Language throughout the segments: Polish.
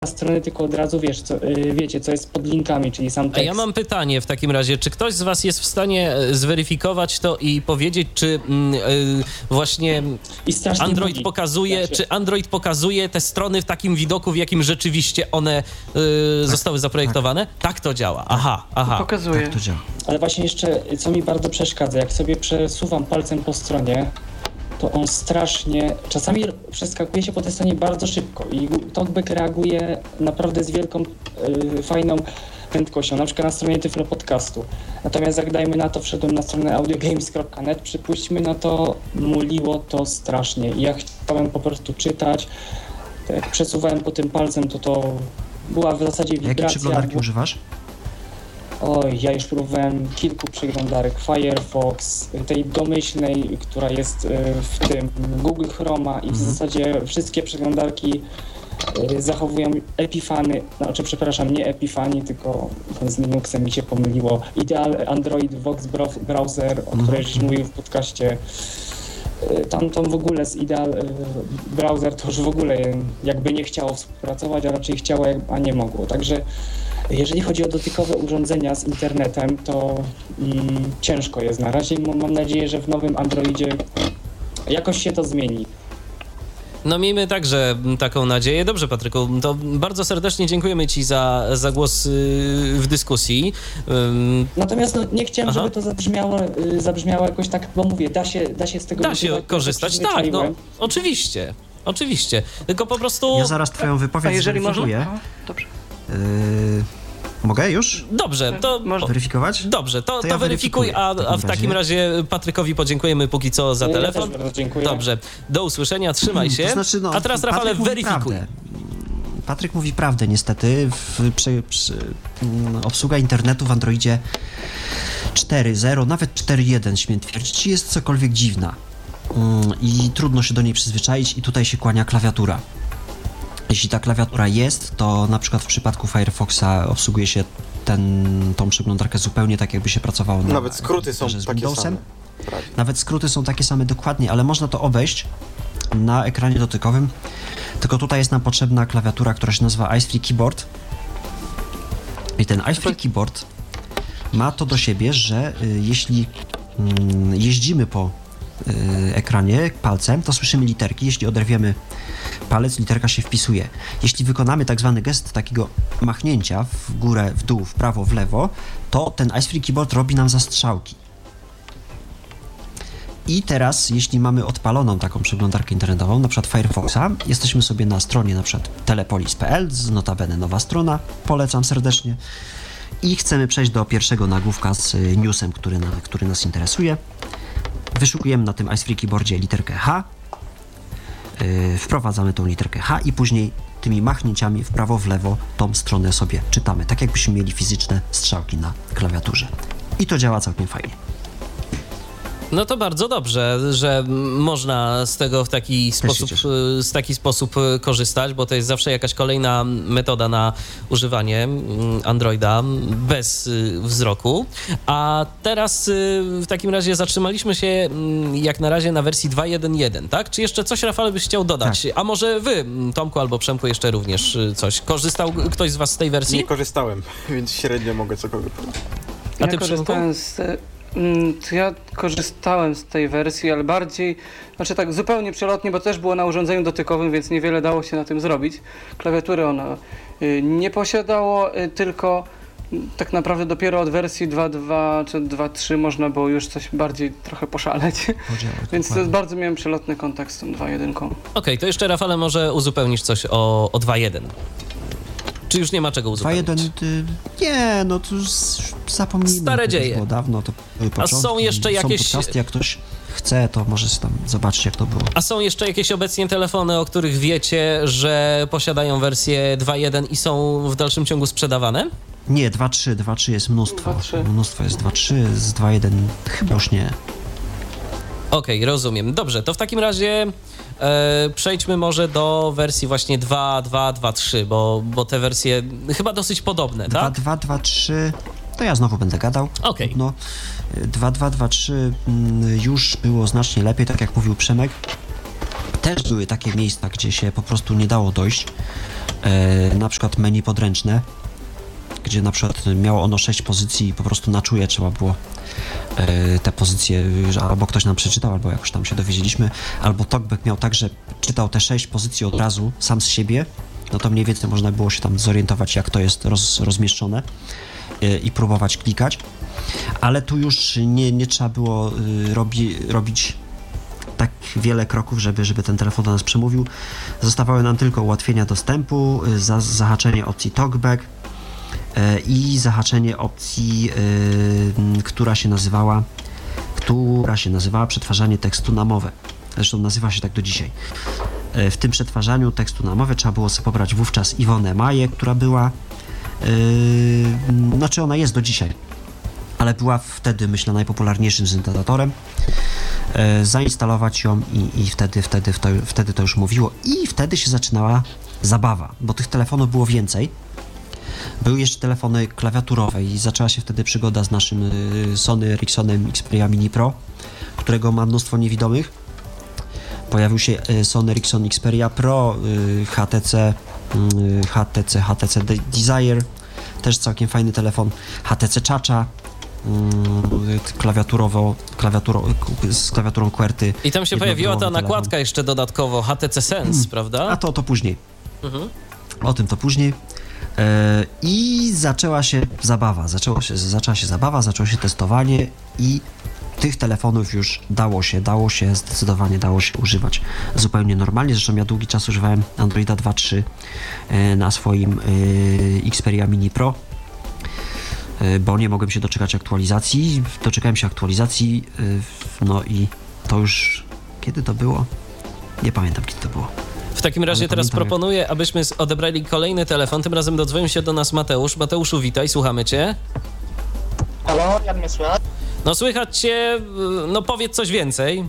strony, tylko od razu wiecie, co jest pod linkami, czyli sam tekst. A ja mam pytanie w takim razie, czy ktoś z was jest w stanie zweryfikować to i powiedzieć, czy właśnie Android pokazuje te strony w takim widoku, w jakim rzeczywiście one zostały zaprojektowane? Tak to działa. Aha. Pokazuje. Tak to działa. Ale właśnie jeszcze, co mi bardzo przeszkadza, jak sobie przesuwam palcem po stronie, to on strasznie, czasami przeskakuje się po tej stronie bardzo szybko i TalkBack reaguje naprawdę z wielką, fajną prędkością, na przykład na stronie Tyflo Podcastu. Natomiast jak dajmy na to, wszedłem na stronę audiogames.net, przypuśćmy, no to muliło to strasznie i ja chciałem po prostu czytać, to jak przesuwałem po tym palcem, to była w zasadzie wibracja. Jakiej przeglądarki używasz? Oj, ja już próbowałem kilku przeglądarek, Firefox, tej domyślnej, która jest w tym Google Chroma i w zasadzie wszystkie przeglądarki zachowują Epifany, nie Epifani, tylko z Linuxem mi się pomyliło. Ideal Android Vox Browser, o której żeś mówił w podcaście. Tam w ogóle z Ideal Browser to już w ogóle jakby nie chciało współpracować, a raczej chciało, a nie mogło. Także jeżeli chodzi o dotykowe urządzenia z internetem, to ciężko jest na razie. Mam nadzieję, że w nowym Androidzie jakoś się to zmieni. No miejmy także taką nadzieję. Dobrze, Patryku, to bardzo serdecznie dziękujemy Ci za głos w dyskusji. Natomiast nie chciałem, żeby to zabrzmiało jakoś tak, bo mówię, da się z tego korzystać. Tak, no oczywiście. Tylko po prostu... Ja zaraz twoją wypowiedź zweryfikuję. Dobrze. Mogę już? Dobrze, to... Można Weryfikować? Dobrze, to ja weryfikuj, a w takim razie Patrykowi podziękujemy póki co za telefon. Ja też bardzo dziękuję. Dobrze, do usłyszenia, trzymaj się. To znaczy, a teraz, Rafale, weryfikuj. Patryk mówi prawdę, niestety. Obsługa internetu w Androidzie 4.0, nawet 4.1, śmiem twierdzić, jest cokolwiek dziwna. I trudno się do niej przyzwyczaić i tutaj się kłania klawiatura. Jeśli ta klawiatura jest, to na przykład w przypadku Firefoxa obsługuje się tą przeglądarkę zupełnie tak, jakby się pracowało na Nawet skróty są z takie Windowsem. same. Nawet skróty są takie same dokładnie, ale można to obejść na ekranie dotykowym. Tylko tutaj jest nam potrzebna klawiatura, która się nazywa iFree Keyboard. I ten iFree Keyboard ma to do siebie, że jeśli jeździmy po ekranie palcem, to słyszymy literki. Jeśli oderwiemy palec, literka się wpisuje. Jeśli wykonamy tak zwany gest takiego machnięcia w górę, w dół, w prawo, w lewo, to ten iFree Keyboard robi nam zastrzałki. I teraz, jeśli mamy odpaloną taką przeglądarkę internetową, na przykład Firefoxa, jesteśmy sobie na stronie na przykład telepolis.pl, notabene nowa strona, polecam serdecznie, i chcemy przejść do pierwszego nagłówka z newsem, który nas interesuje. Wyszukujemy na tym iFree Keyboardzie literkę H, wprowadzamy tą literkę H i później tymi machnięciami w prawo, w lewo tą stronę sobie czytamy, tak jakbyśmy mieli fizyczne strzałki na klawiaturze. I to działa całkiem fajnie. No to bardzo dobrze, że można z tego w taki sposób korzystać, bo to jest zawsze jakaś kolejna metoda na używanie Androida bez wzroku. A teraz w takim razie zatrzymaliśmy się jak na razie na wersji 2.1.1, tak? Czy jeszcze coś, Rafale, byś chciał dodać? Tak. A może wy, Tomku albo Przemku, jeszcze również coś? Korzystał ktoś z was z tej wersji? Nie korzystałem, więc średnio mogę cokolwiek powiedzieć. A ty, Przemku? Ja korzystałem z tej wersji, ale bardziej, tak zupełnie przelotnie, bo też było na urządzeniu dotykowym, więc niewiele dało się na tym zrobić. Klawiatury ona nie posiadało, tylko tak naprawdę dopiero od wersji 2.2 czy 2.3 można było już coś bardziej trochę poszaleć. Więc to jest bardzo miałem przelotny kontakt z tą 2.1. Okej, to jeszcze, Rafale, może uzupełnisz coś o 2.1. Czy już nie ma czego uzupełnić? 2.1, nie, no to już zapomnijmy. Stare dzieje. Było dawno, to początki. A są jeszcze jakieś... podcasty, jak ktoś chce, to może tam zobaczyć, jak to było. A są jeszcze jakieś obecnie telefony, o których wiecie, że posiadają wersję 2.1 i są w dalszym ciągu sprzedawane? Nie, 2.3 jest mnóstwo. 2.3. Mnóstwo jest 2.3, z 2.1 chyba już nie. Okej, rozumiem. Dobrze, to w takim razie przejdźmy może do wersji właśnie 2.2.2.3, bo te wersje chyba dosyć podobne, tak? 2.2.2.3, to ja znowu będę gadał. Okej. No, 2.2.2.3 już było znacznie lepiej, tak jak mówił Przemek. Też były takie miejsca, gdzie się po prostu nie dało dojść, na przykład menu podręczne, gdzie na przykład miało ono 6 pozycji i po prostu na czuje trzeba było te pozycje, albo ktoś nam przeczytał, albo jakoś tam się dowiedzieliśmy, albo TalkBack miał tak, że czytał te 6 pozycji od razu, sam z siebie, no to mniej więcej można było się tam zorientować, jak to jest rozmieszczone i próbować klikać, ale tu już nie trzeba było robić tak wiele kroków, żeby ten telefon do nas przemówił. Zostawały nam tylko ułatwienia dostępu, zahaczenie opcji TalkBack i zahaczenie opcji, która się nazywała przetwarzanie tekstu na mowę. Zresztą nazywa się tak do dzisiaj. W tym przetwarzaniu tekstu na mowę trzeba było sobie pobrać wówczas Iwonę Maję, która była, znaczy ona jest do dzisiaj, ale była wtedy, myślę, najpopularniejszym syntezatorem. Zainstalować ją i wtedy to już mówiło i wtedy się zaczynała zabawa, bo tych telefonów było więcej. Były jeszcze telefony klawiaturowe i zaczęła się wtedy przygoda z naszym Sony Ericssonem Xperia Mini Pro, którego ma mnóstwo niewidomych. Pojawił się Sony Ericsson Xperia Pro, HTC Desire, też całkiem fajny telefon, HTC Chacha, z klawiaturą QWERTY. I tam się pojawiła ta nakładka jeszcze dodatkowo, HTC Sense, prawda? A to później. O tym to później. I zaczęła się zabawa, zaczęło się testowanie i tych telefonów już zdecydowanie dało się używać zupełnie normalnie. Zresztą ja długi czas używałem Androida 2.3 na swoim Xperia Mini Pro, bo nie mogłem się doczekać aktualizacji. Doczekałem się aktualizacji, no i to już... Kiedy to było? Nie pamiętam, kiedy to było. W takim razie teraz proponuję, abyśmy odebrali kolejny telefon. Tym razem dodzwonił się do nas Mateusz. Mateuszu, witaj, słuchamy cię. Halo, jak mnie słychać? No słychać cię, no powiedz coś więcej.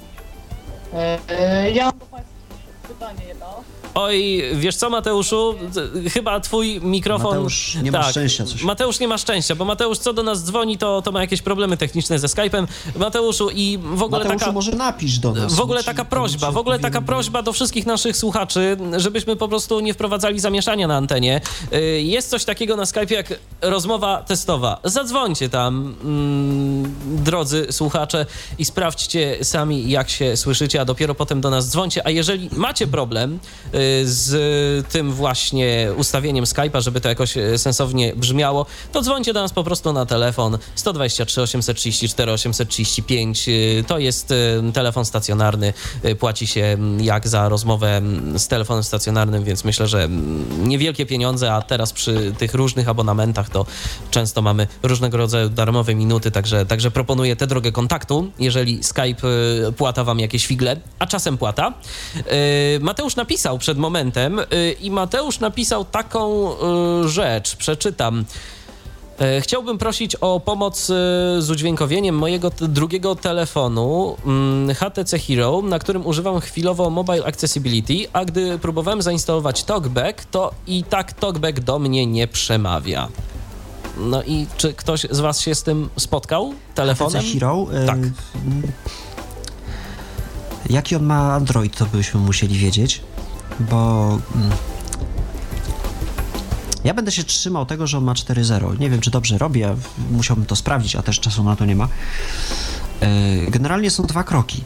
Ja mam do Państwa pytanie jedno. Oj, wiesz co, Mateuszu, chyba twój mikrofon... Mateusz nie ma szczęścia coś. Mateusz nie ma szczęścia, bo Mateusz co do nas dzwoni, to ma jakieś problemy techniczne ze Skype'em. Mateuszu, i w ogóle Mateuszu, może napisz do nas. W ogóle taka prośba do wszystkich naszych słuchaczy, żebyśmy po prostu nie wprowadzali zamieszania na antenie. Jest coś takiego na Skype'ie jak rozmowa testowa. Zadzwońcie tam, drodzy słuchacze, i sprawdźcie sami, jak się słyszycie, a dopiero potem do nas dzwońcie. A jeżeli macie problem z tym właśnie ustawieniem Skype'a, żeby to jakoś sensownie brzmiało, to dzwońcie do nas po prostu na telefon 123 834 835. To jest telefon stacjonarny. Płaci się jak za rozmowę z telefonem stacjonarnym, więc myślę, że niewielkie pieniądze, a teraz przy tych różnych abonamentach to często mamy różnego rodzaju darmowe minuty, także proponuję tę drogę kontaktu, jeżeli Skype płata wam jakieś figle, a czasem płata. Mateusz napisał przed momentem i Mateusz napisał taką rzecz, przeczytam. Chciałbym prosić o pomoc z udźwiękowieniem mojego drugiego telefonu HTC Hero, na którym używam chwilowo Mobile Accessibility, a gdy próbowałem zainstalować TalkBack, to i tak TalkBack do mnie nie przemawia. No i czy ktoś z was się z tym spotkał telefonem? HTC Hero? Tak. Jaki on ma Android, to byśmy musieli wiedzieć, bo ja będę się trzymał tego, że on ma 4.0. Nie wiem, czy dobrze robię, musiałbym to sprawdzić, a też czasu na to nie ma. Generalnie są 2 kroki.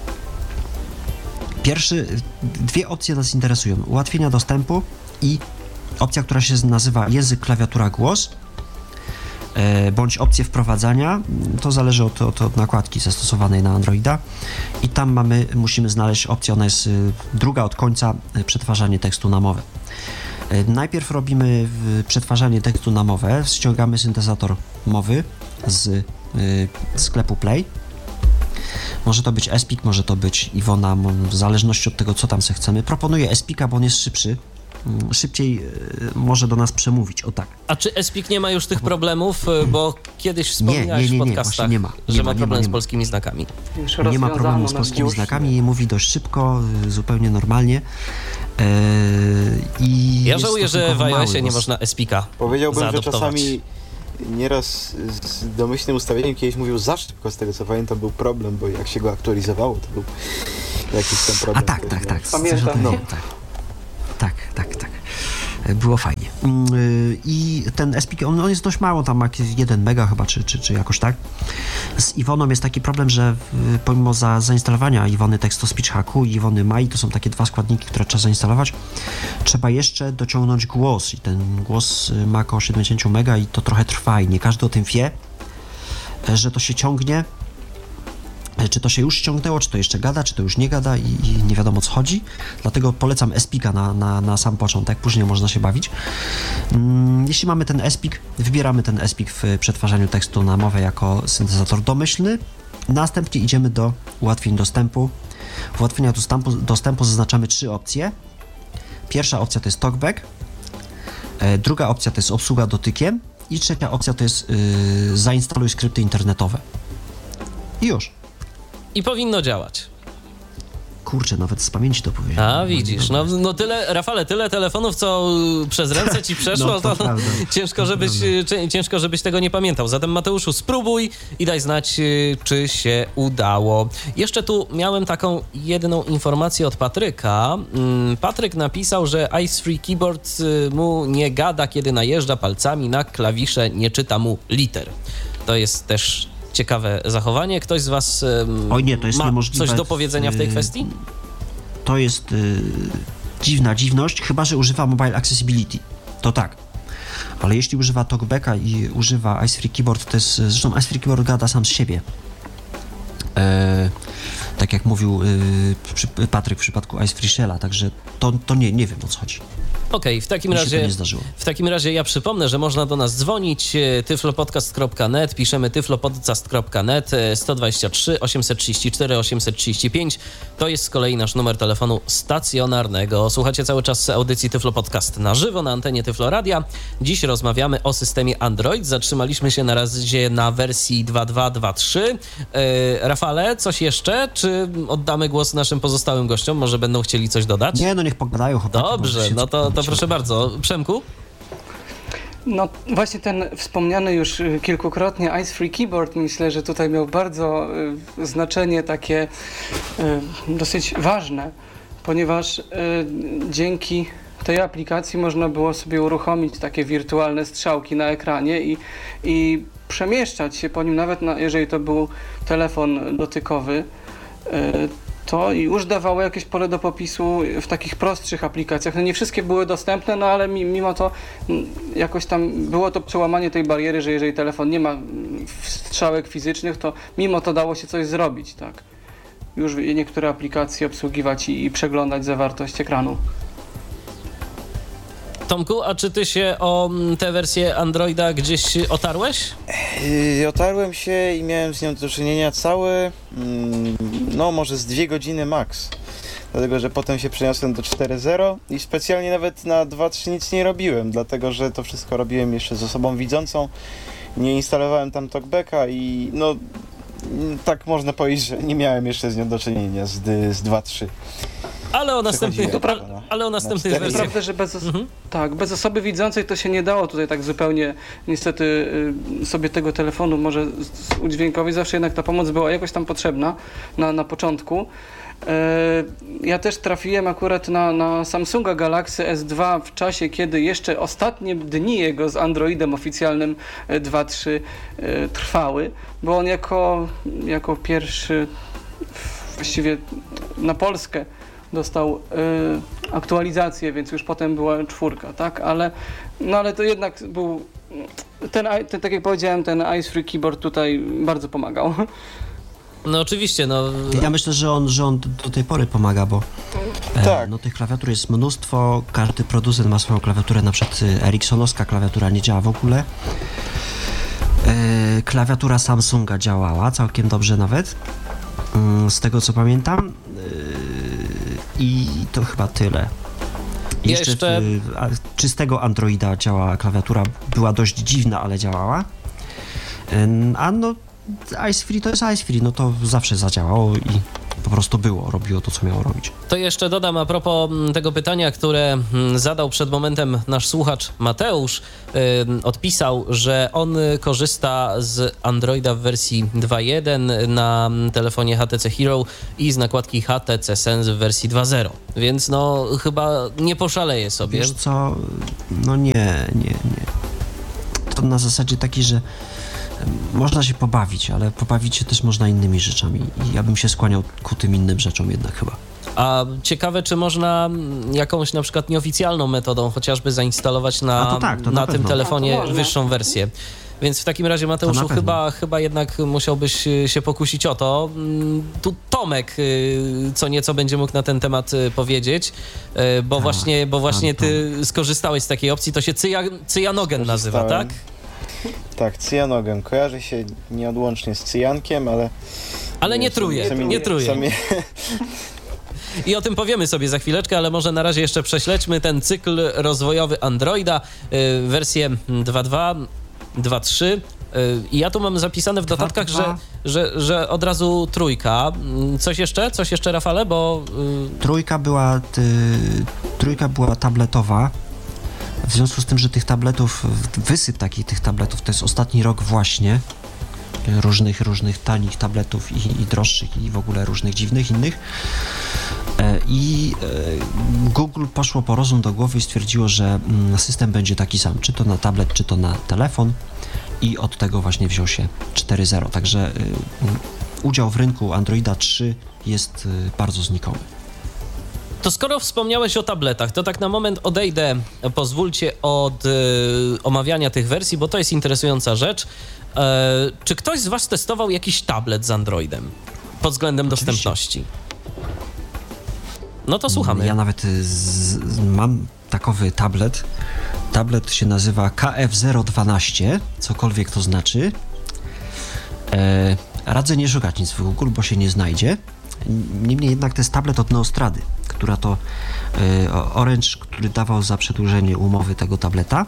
Dwie opcje nas interesują. Ułatwienia dostępu i opcja, która się nazywa język, klawiatura, głos, bądź opcję wprowadzania, to zależy od nakładki zastosowanej na Androida i tam musimy znaleźć opcję, ona jest druga od końca, przetwarzanie tekstu na mowę. Najpierw robimy przetwarzanie tekstu na mowę, ściągamy syntezator mowy z sklepu Play. Może to być Espik, może to być Iwona, w zależności od tego, co tam sobie chcemy. Proponuję Espika, bo on jest szybszy. Szybciej może do nas przemówić, o tak. A czy Espik nie ma już tych problemów, bo kiedyś wspominałeś w podcastach, że ma problem z polskimi znakami? Nie ma problemu z polskimi znakami, mówi dość szybko, zupełnie normalnie. Ja żałuję, że w iOSie nie można Espika Powiedziałbym, zaadoptować. że czasami nieraz z domyślnym ustawieniem kiedyś mówił za szybko, z tego co pamiętam, był problem, bo jak się go aktualizowało, to był Jakiś ten A problem. tak. Pamiętam, Coś o tym no. wiem, tak. Było fajnie. I ten SPIK, on jest dość mało, tam jakieś 1 mega chyba, czy jakoś tak. Z Iwoną jest taki problem, że pomimo zainstalowania Iwony Text to Speech Hacku i Iwony Mai, to są takie 2 składniki, które trzeba zainstalować, trzeba jeszcze dociągnąć głos i ten głos ma około 70 mega i to trochę trwa i nie każdy o tym wie, że to się ciągnie. Czy to się już ściągnęło, czy to jeszcze gada, czy to już nie gada i nie wiadomo o co chodzi. Dlatego polecam SPIK-a na sam początek, później można się bawić. Jeśli mamy ten SPIK, wybieramy ten SPIK w przetwarzaniu tekstu na mowę jako syntezator domyślny. Następnie idziemy do ułatwień dostępu. W ułatwieniach dostępu zaznaczamy 3 opcje. Pierwsza opcja to jest TalkBack, druga opcja to jest obsługa dotykiem i trzecia opcja to jest zainstaluj skrypty internetowe. I już. I powinno działać. Kurczę, nawet z pamięci to powiedziałem. A widzisz, no tyle, Rafale, tyle telefonów, co przez ręce ci przeszło, No, to prawda. ciężko, żebyś tego nie pamiętał. Zatem Mateuszu, spróbuj i daj znać, czy się udało. Jeszcze tu miałem taką jedną informację od Patryka. Patryk napisał, że Ice Free Keyboard mu nie gada, kiedy najeżdża palcami na klawisze, nie czyta mu liter. To jest też ciekawe zachowanie. Ktoś z was Oj nie, to jest ma niemożliwe. coś do powiedzenia w tej kwestii? To jest dziwna dziwność, chyba że używa Mobile Accessibility. To tak. Ale jeśli używa TalkBacka i używa Ice Free Keyboard, to jest... Zresztą Ice Free Keyboard gada sam z siebie. Tak jak mówił Patryk w przypadku Ice Free Shell'a, także to nie wiem o co chodzi. Okej, w takim Mi się to razie nie zdarzyło. w takim razie ja przypomnę, że można do nas dzwonić tyflopodcast.net, piszemy tyflopodcast.net 123 834 835. To jest z kolei nasz numer telefonu stacjonarnego. Słuchacie cały czas audycji Tyflo Podcast na żywo na antenie Tyflo Radia. Dziś rozmawiamy o systemie Android. Zatrzymaliśmy się na razie na wersji 2.2.2.3. Rafale, coś jeszcze? Czy oddamy głos naszym pozostałym gościom? Może będą chcieli coś dodać? Nie, no niech pogadają chłopaki. Dobrze, no to proszę bardzo. Przemku? No właśnie ten wspomniany już kilkukrotnie Ice Free Keyboard, myślę, że tutaj miał bardzo znaczenie takie dosyć ważne, ponieważ dzięki tej aplikacji można było sobie uruchomić takie wirtualne strzałki na ekranie i przemieszczać się po nim, nawet jeżeli to był telefon dotykowy, to już dawało jakieś pole do popisu w takich prostszych aplikacjach. No nie wszystkie były dostępne, no ale mimo to jakoś tam było to przełamanie tej bariery, że jeżeli telefon nie ma strzałek fizycznych, to mimo to dało się coś zrobić, tak. Już niektóre aplikacje obsługiwać i przeglądać zawartość ekranu. Tomku, a czy ty się o tę wersję Androida gdzieś otarłeś? Otarłem się i miałem z nią do czynienia całe, no może z 2 godziny max. Dlatego, że potem się przeniosłem do 4.0 i specjalnie nawet na 2.3 nic nie robiłem, dlatego, że to wszystko robiłem jeszcze z osobą widzącą. Nie instalowałem tam TalkBacka i no tak można powiedzieć, że nie miałem jeszcze z nią do czynienia z 2.3. Ale o następnych, Tak wersjach. naprawdę, że bez osoby widzącej to się nie dało tutaj tak zupełnie niestety sobie tego telefonu może udźwiękowić. Zawsze jednak ta pomoc była jakoś tam potrzebna na początku. Ja też trafiłem akurat na Samsunga Galaxy S2 w czasie, kiedy jeszcze ostatnie dni jego z Androidem oficjalnym 2.3 trwały, bo on jako pierwszy właściwie na Polskę dostał aktualizację, więc już potem była 4, tak? Ale to jednak był tak jak powiedziałem, ten Ice Free Keyboard tutaj bardzo pomagał. No oczywiście, no. Ja myślę, że on do tej pory pomaga, bo Tak. no, tych klawiatur jest mnóstwo, każdy producent ma swoją klawiaturę, na przykład Ericssonowska klawiatura nie działa w ogóle. Klawiatura Samsunga działała całkiem dobrze nawet, z tego co pamiętam. I to chyba tyle. Jeszcze czystego Androida działała klawiatura, była dość dziwna, ale działała. A no Ice Free to jest Ice Free, no to zawsze zadziałało i po prostu robiło to, co miało robić. To jeszcze dodam a propos tego pytania, które zadał przed momentem nasz słuchacz Mateusz. Odpisał, że on korzysta z Androida w wersji 2.1 na telefonie HTC Hero i z nakładki HTC Sense w wersji 2.0. Więc no chyba nie poszaleje sobie. Wiesz co, no nie. To na zasadzie takiej, że można się pobawić, ale pobawić się też można innymi rzeczami i ja bym się skłaniał ku tym innym rzeczom jednak chyba. A ciekawe, czy można jakąś na przykład nieoficjalną metodą chociażby zainstalować na tym telefonie wyższą wersję. Więc w takim razie, Mateuszu, chyba jednak musiałbyś się pokusić o to. Tu Tomek co nieco będzie mógł na ten temat powiedzieć, bo właśnie ty skorzystałeś z takiej opcji, to się cyjanogen nazywa, tak? Tak, cyjanogen. Kojarzy się nieodłącznie z cyjankiem, ale... Ale nie truje. I o tym powiemy sobie za chwileczkę, ale może na razie jeszcze prześledźmy ten cykl rozwojowy Androida, wersję 2.2, 2.3. I ja tu mam zapisane w notatkach, że od razu 3. Coś jeszcze? Coś jeszcze, Rafale? Bo... Trójka była tabletowa. W związku z tym, że tych tabletów to jest ostatni rok właśnie, różnych tanich tabletów i droższych i w ogóle różnych dziwnych innych. I Google poszło po rozum do głowy i stwierdziło, że system będzie taki sam, czy to na tablet, czy to na telefon i od tego właśnie wziął się 4.0. Także udział w rynku Androida 3 jest bardzo znikomy. To skoro wspomniałeś o tabletach, to tak na moment odejdę, pozwólcie, od omawiania tych wersji, bo to jest interesująca rzecz. Czy ktoś z was testował jakiś tablet z Androidem pod względem dostępności? No to słuchamy. Ja nawet mam takowy tablet. Tablet się nazywa KF012, cokolwiek to znaczy. Radzę nie szukać nic w Google, bo się nie znajdzie. Niemniej jednak to jest tablet od Neostrady, która to Orange, który dawał za przedłużenie umowy tego tableta.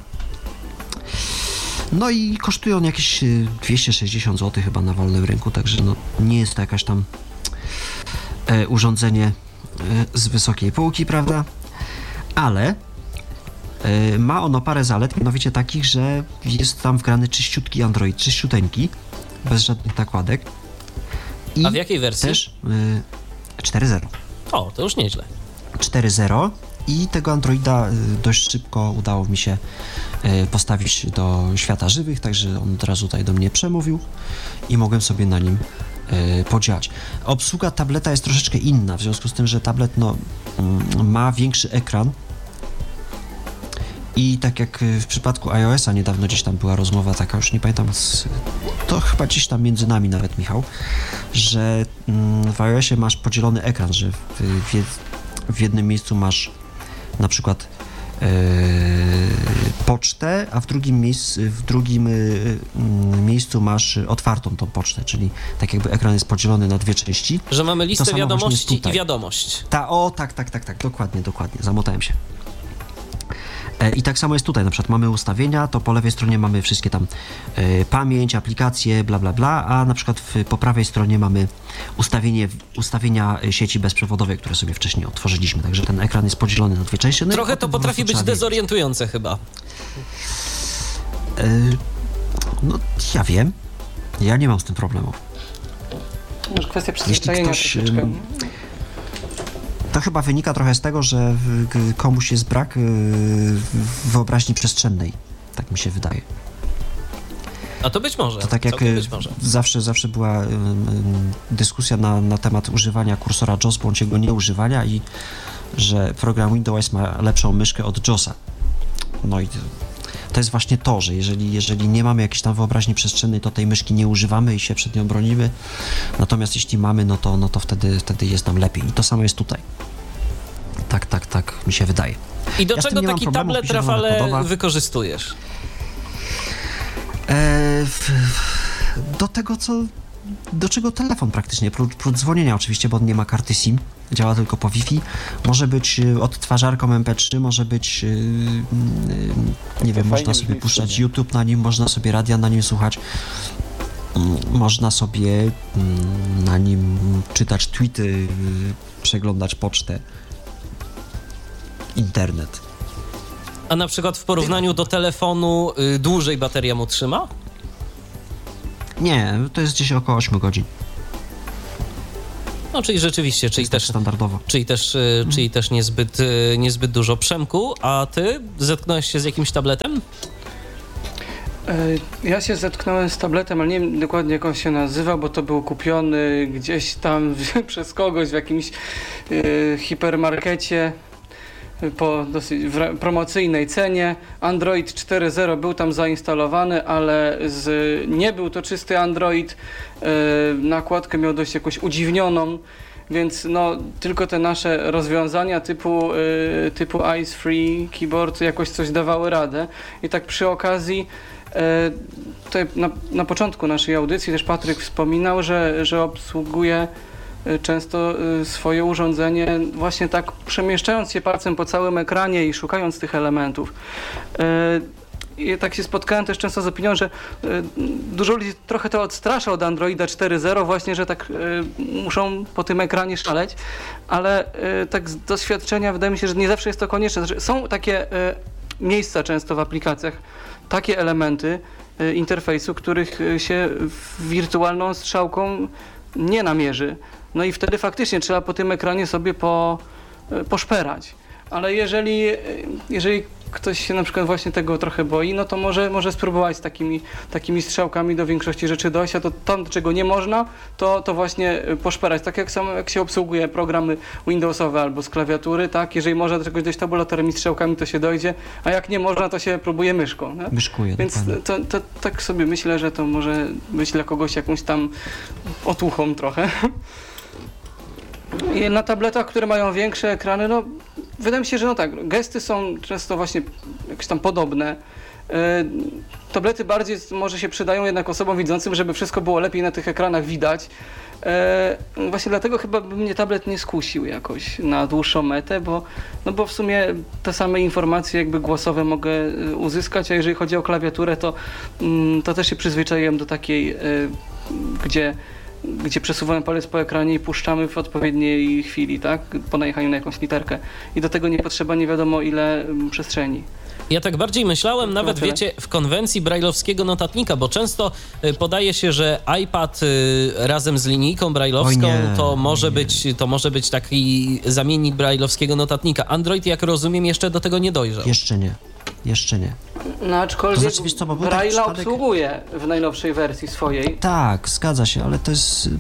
No i kosztuje on jakieś 260 zł chyba na wolnym rynku, także no nie jest to jakaś tam urządzenie z wysokiej półki, prawda? Ale ma ono parę zalet, mianowicie takich, że jest tam wgrany czyściutki Android, czyściuteńki, bez żadnych nakładek. A w jakiej wersji? Też 4.0. O, to już nieźle. 4.0 i tego Androida dość szybko udało mi się postawić do świata żywych, także on od razu tutaj do mnie przemówił i mogłem sobie na nim podziałać. Obsługa tableta jest troszeczkę inna, w związku z tym, że tablet ma większy ekran i tak jak w przypadku iOS-a niedawno gdzieś tam była rozmowa taka, już nie pamiętam, to chyba gdzieś tam między nami nawet, Michał, że w iOS-ie masz podzielony ekran, że w jednym miejscu masz na przykład pocztę, a w drugim miejscu masz otwartą tą pocztę, czyli tak jakby ekran jest podzielony na dwie części. Że mamy listę wiadomości i wiadomość. Tak, dokładnie, zamotałem się. I tak samo jest tutaj, na przykład mamy ustawienia, to po lewej stronie mamy wszystkie tam pamięć, aplikacje, bla bla bla, a na przykład po prawej stronie mamy ustawienia sieci bezprzewodowej, które sobie wcześniej otworzyliśmy, także ten ekran jest podzielony na dwie części. No trochę to potrafi być dezorientujące chyba. No ja wiem, ja nie mam z tym problemu. Już kwestia przyzwyczajenia troszeczkę. To chyba wynika trochę z tego, że komuś jest brak wyobraźni przestrzennej. Tak mi się wydaje. A to być może. To tak jak zawsze była dyskusja na temat używania kursora JAWS bądź jego nieużywania i że program Windows ma lepszą myszkę od JAWSa. No i to jest właśnie to, że jeżeli nie mamy jakiejś tam wyobraźni przestrzennej, to tej myszki nie używamy i się przed nią bronimy. Natomiast jeśli mamy, no to wtedy jest nam lepiej. I to samo jest tutaj. Tak mi się wydaje. I do czego taki tablet, Rafale, wykorzystujesz? Do czego telefon praktycznie, prócz dzwonienia oczywiście, bo on nie ma karty SIM, działa tylko po Wi-Fi. Może być odtwarzarką MP3, może być, nie wiem, można sobie puszczać YouTube na nim, można sobie radia na nim słuchać. Można sobie na nim czytać tweety, przeglądać pocztę, internet. A na przykład w porównaniu do telefonu dłużej bateria mu trzyma? Nie, to jest gdzieś około 8 godzin. No, czyli rzeczywiście, czyli też standardowo. Czyli też niezbyt dużo. Przemku, a ty zetknąłeś się z jakimś tabletem? Ja się zetknąłem z tabletem, ale nie wiem dokładnie jak on się nazywa, bo to był kupiony gdzieś tam przez kogoś w jakimś hipermarkecie po dosyć promocyjnej cenie. Android 4.0 był tam zainstalowany, ale nie był to czysty Android. Nakładkę miał dość jakoś udziwnioną, więc no, tylko te nasze rozwiązania typu Ice Free Keyboard jakoś coś dawały radę. I tak przy okazji tutaj na początku naszej audycji też Patryk wspominał, że obsługuje często swoje urządzenie właśnie tak przemieszczając się palcem po całym ekranie i szukając tych elementów. I tak się spotkałem też często z opinią, że dużo ludzi trochę to odstrasza od Androida 4.0 właśnie, że tak muszą po tym ekranie szaleć, ale tak z doświadczenia wydaje mi się, że nie zawsze jest to konieczne. Znaczy, są takie miejsca często w aplikacjach, takie elementy interfejsu, których się wirtualną strzałką nie namierzy. No i wtedy faktycznie trzeba po tym ekranie sobie poszperać. Ale jeżeli ktoś się na przykład właśnie tego trochę boi, no to może spróbować z takimi strzałkami do większości rzeczy dojść, a to tam, czego nie można, to właśnie poszperać. Tak jak się obsługuje programy Windowsowe albo z klawiatury, tak? Jeżeli można do czegoś dojść tabulatorem i strzałkami, to się dojdzie, a jak nie można, to się próbuje myszką. Nie? Myszkuje, więc to tak sobie myślę, że to może być dla kogoś jakąś tam otuchą trochę. I na tabletach, które mają większe ekrany, no wydaje mi się, że no tak, gesty są często właśnie jakieś tam podobne. Tablety bardziej może się przydają jednak osobom widzącym, żeby wszystko było lepiej na tych ekranach widać. Właśnie dlatego chyba by mnie tablet nie skusił jakoś na dłuższą metę, bo w sumie te same informacje jakby głosowe mogę uzyskać, a jeżeli chodzi o klawiaturę, to też się przyzwyczaiłem do takiej, gdzie przesuwamy palec po ekranie i puszczamy w odpowiedniej chwili, tak? Po najechaniu na jakąś literkę. I do tego nie potrzeba nie wiadomo ile przestrzeni. Ja tak bardziej myślałem, nawet wiecie, w konwencji brajlowskiego notatnika, bo często podaje się, że iPad razem z linijką brajlowską to może być taki zamiennik brajlowskiego notatnika. Android, jak rozumiem, jeszcze do tego nie dojrzał. Jeszcze nie. No aczkolwiek Braille'a przypadek... obsługuje w najnowszej wersji swojej. Tak, zgadza się, ale to jest...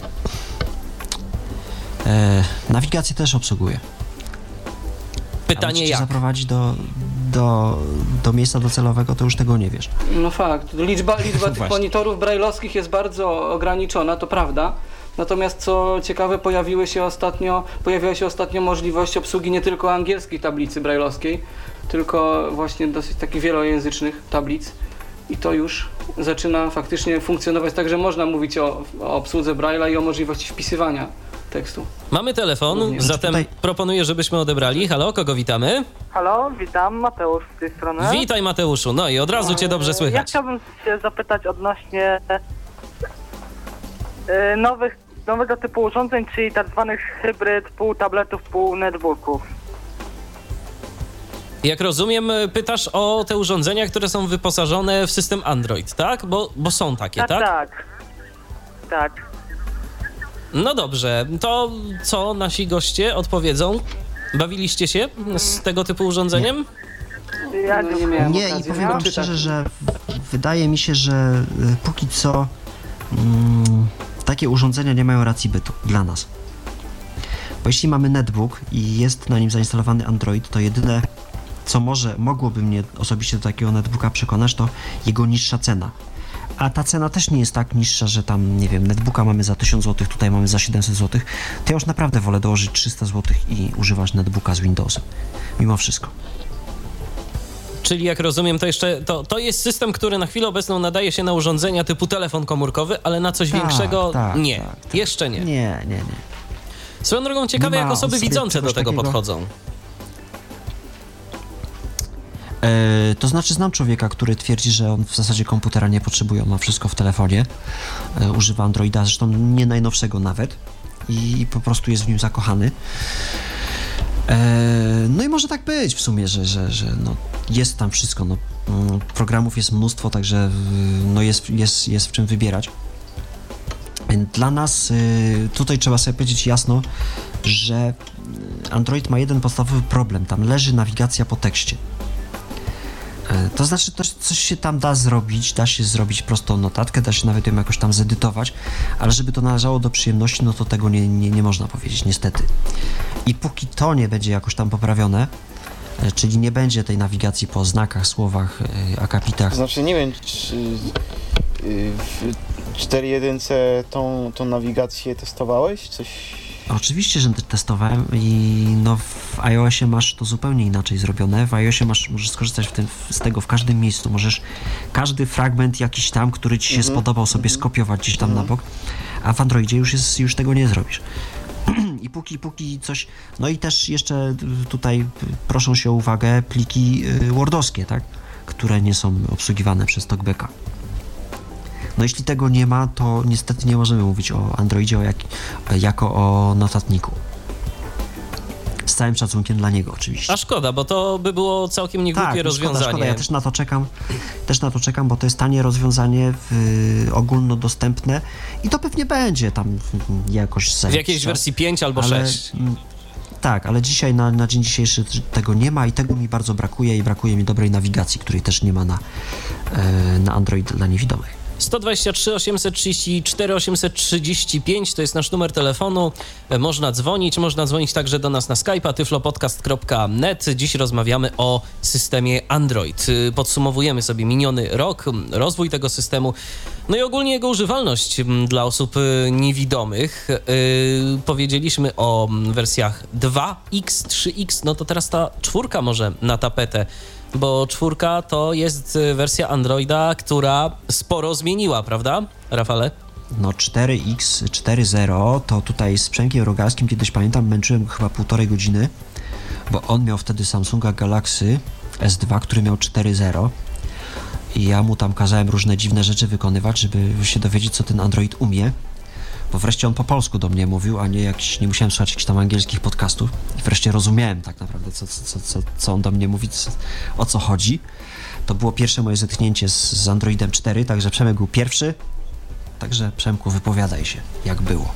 nawigację też obsługuje. Pytanie jak? Zaprowadzić do miejsca docelowego, to już tego nie wiesz. No fakt. Liczba tych monitorów brajlowskich jest bardzo ograniczona, to prawda. Natomiast co ciekawe, pojawiła się ostatnio możliwość obsługi nie tylko angielskiej tablicy brajlowskiej, tylko właśnie dosyć takich wielojęzycznych tablic. I to już zaczyna faktycznie funkcjonować tak, że można mówić o obsłudze Braille'a i o możliwości wpisywania tekstu. Mamy telefon, zatem proponuję, żebyśmy odebrali. Halo, kogo witamy? Halo, witam, Mateusz z tej strony. Witaj, Mateuszu, no i od razu cię dobrze słychać. Ja chciałbym się zapytać odnośnie nowego typu urządzeń, czyli tak zwanych hybryd, pół tabletów, pół netbooków. Jak rozumiem, pytasz o te urządzenia, które są wyposażone w system Android, tak? Bo są takie, tak? Tak. No dobrze, to co nasi goście odpowiedzą? Bawiliście się z tego typu urządzeniem? Ja nie miałem Nie, i powiem wam szczerze, że wydaje mi się, że póki co takie urządzenia nie mają racji bytu dla nas. Bo jeśli mamy netbook i jest na nim zainstalowany Android, to jedyne, co mogłoby mnie osobiście do takiego netbooka przekonać, to jego niższa cena. A ta cena też nie jest tak niższa, że tam, nie wiem, netbooka mamy za 1000 zł, tutaj mamy za 700 zł. To ja już naprawdę wolę dołożyć 300 zł i używać netbooka z Windowsem. Mimo wszystko. Czyli jak rozumiem, to jeszcze to jest system, który na chwilę obecną nadaje się na urządzenia typu telefon komórkowy, ale na coś większego nie. Tak. Jeszcze nie. Nie. Swoją drogą ciekawe, jak osoby widzące do tego podchodzą. To znaczy znam człowieka, który twierdzi, że on w zasadzie komputera nie potrzebuje, on ma wszystko w telefonie, używa Androida, zresztą nie najnowszego nawet i po prostu jest w nim zakochany. No i może tak być w sumie, że no, jest tam wszystko, no, programów jest mnóstwo, także no, jest w czym wybierać. Dla nas tutaj trzeba sobie powiedzieć jasno, że Android ma jeden podstawowy problem, tam leży nawigacja po tekście. To znaczy, to coś się tam da się zrobić prostą notatkę, da się nawet ją jakoś tam zedytować, ale żeby to należało do przyjemności, no to tego nie można powiedzieć, niestety. I póki to nie będzie jakoś tam poprawione, czyli nie będzie tej nawigacji po znakach, słowach, akapitach. To znaczy, nie wiem, czy w 4.1 tą nawigację testowałeś? Coś... Oczywiście, że testowałem i no w iOSie masz to zupełnie inaczej zrobione. W iOSie możesz skorzystać z tego w każdym miejscu. Możesz każdy fragment jakiś tam, który ci się spodobał, sobie skopiować gdzieś tam na bok, a w Androidzie już tego nie zrobisz. I póki coś... No i też jeszcze tutaj proszą się o uwagę pliki wordowskie, tak? Które nie są obsługiwane przez TalkBacka. No jeśli tego nie ma, to niestety nie możemy mówić o Androidzie jako o notatniku. Z całym szacunkiem dla niego oczywiście. A szkoda, bo to by było całkiem niegłupie rozwiązanie. Szkoda. Ja też na to czekam, bo to jest tanie rozwiązanie, ogólnodostępne i to pewnie będzie tam jakoś w jakiejś wersji 5 albo 6. Tak, ale dzisiaj, na dzień dzisiejszy tego nie ma i tego mi bardzo brakuje i brakuje mi dobrej nawigacji, której też nie ma na Android dla niewidomych. 123 834 835 to jest nasz numer telefonu. Można dzwonić także do nas na Skype'a tyflopodcast.net. Dziś rozmawiamy o systemie Android. Podsumowujemy sobie miniony rok, rozwój tego systemu, no i ogólnie jego używalność dla osób niewidomych. Powiedzieliśmy o wersjach 2X, 3X, no to teraz ta 4 może na tapetę, bo 4 to jest wersja Androida, która sporo zmieniła, prawda, Rafale? No 4X, 4.0 to tutaj z Przemkiem Rogalskim kiedyś pamiętam, męczyłem go chyba 1,5 godziny, bo on miał wtedy Samsunga Galaxy S2, który miał 4.0 i ja mu tam kazałem różne dziwne rzeczy wykonywać, żeby się dowiedzieć, co ten Android umie, bo wreszcie on po polsku do mnie mówił, a nie musiałem słuchać jakichś tam angielskich podcastów i wreszcie rozumiałem tak naprawdę, co on do mnie mówi, o co chodzi. To było pierwsze moje zetknięcie z Androidem 4, także Przemek był pierwszy, także Przemku, wypowiadaj się, jak było.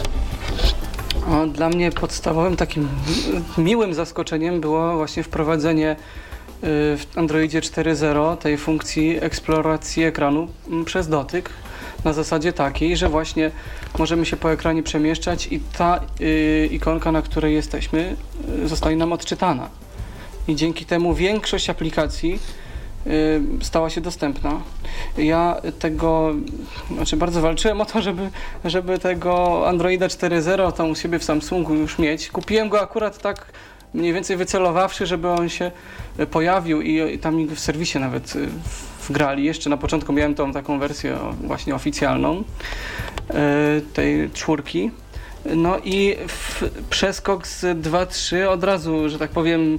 Dla mnie podstawowym takim miłym zaskoczeniem było właśnie wprowadzenie w Androidzie 4.0 tej funkcji eksploracji ekranu przez dotyk, na zasadzie takiej, że właśnie możemy się po ekranie przemieszczać i ta ikonka, na której jesteśmy, zostaje nam odczytana. I dzięki temu większość aplikacji stała się dostępna. Ja bardzo walczyłem o to, żeby tego Androida 4.0 tam u siebie w Samsungu już mieć. Kupiłem go akurat tak mniej więcej wycelowawszy, żeby on się pojawił i tam mi w serwisie nawet wgrali. Jeszcze na początku miałem tą taką wersję właśnie oficjalną tej 4. No i przeskok z 2.3 od razu, że tak powiem,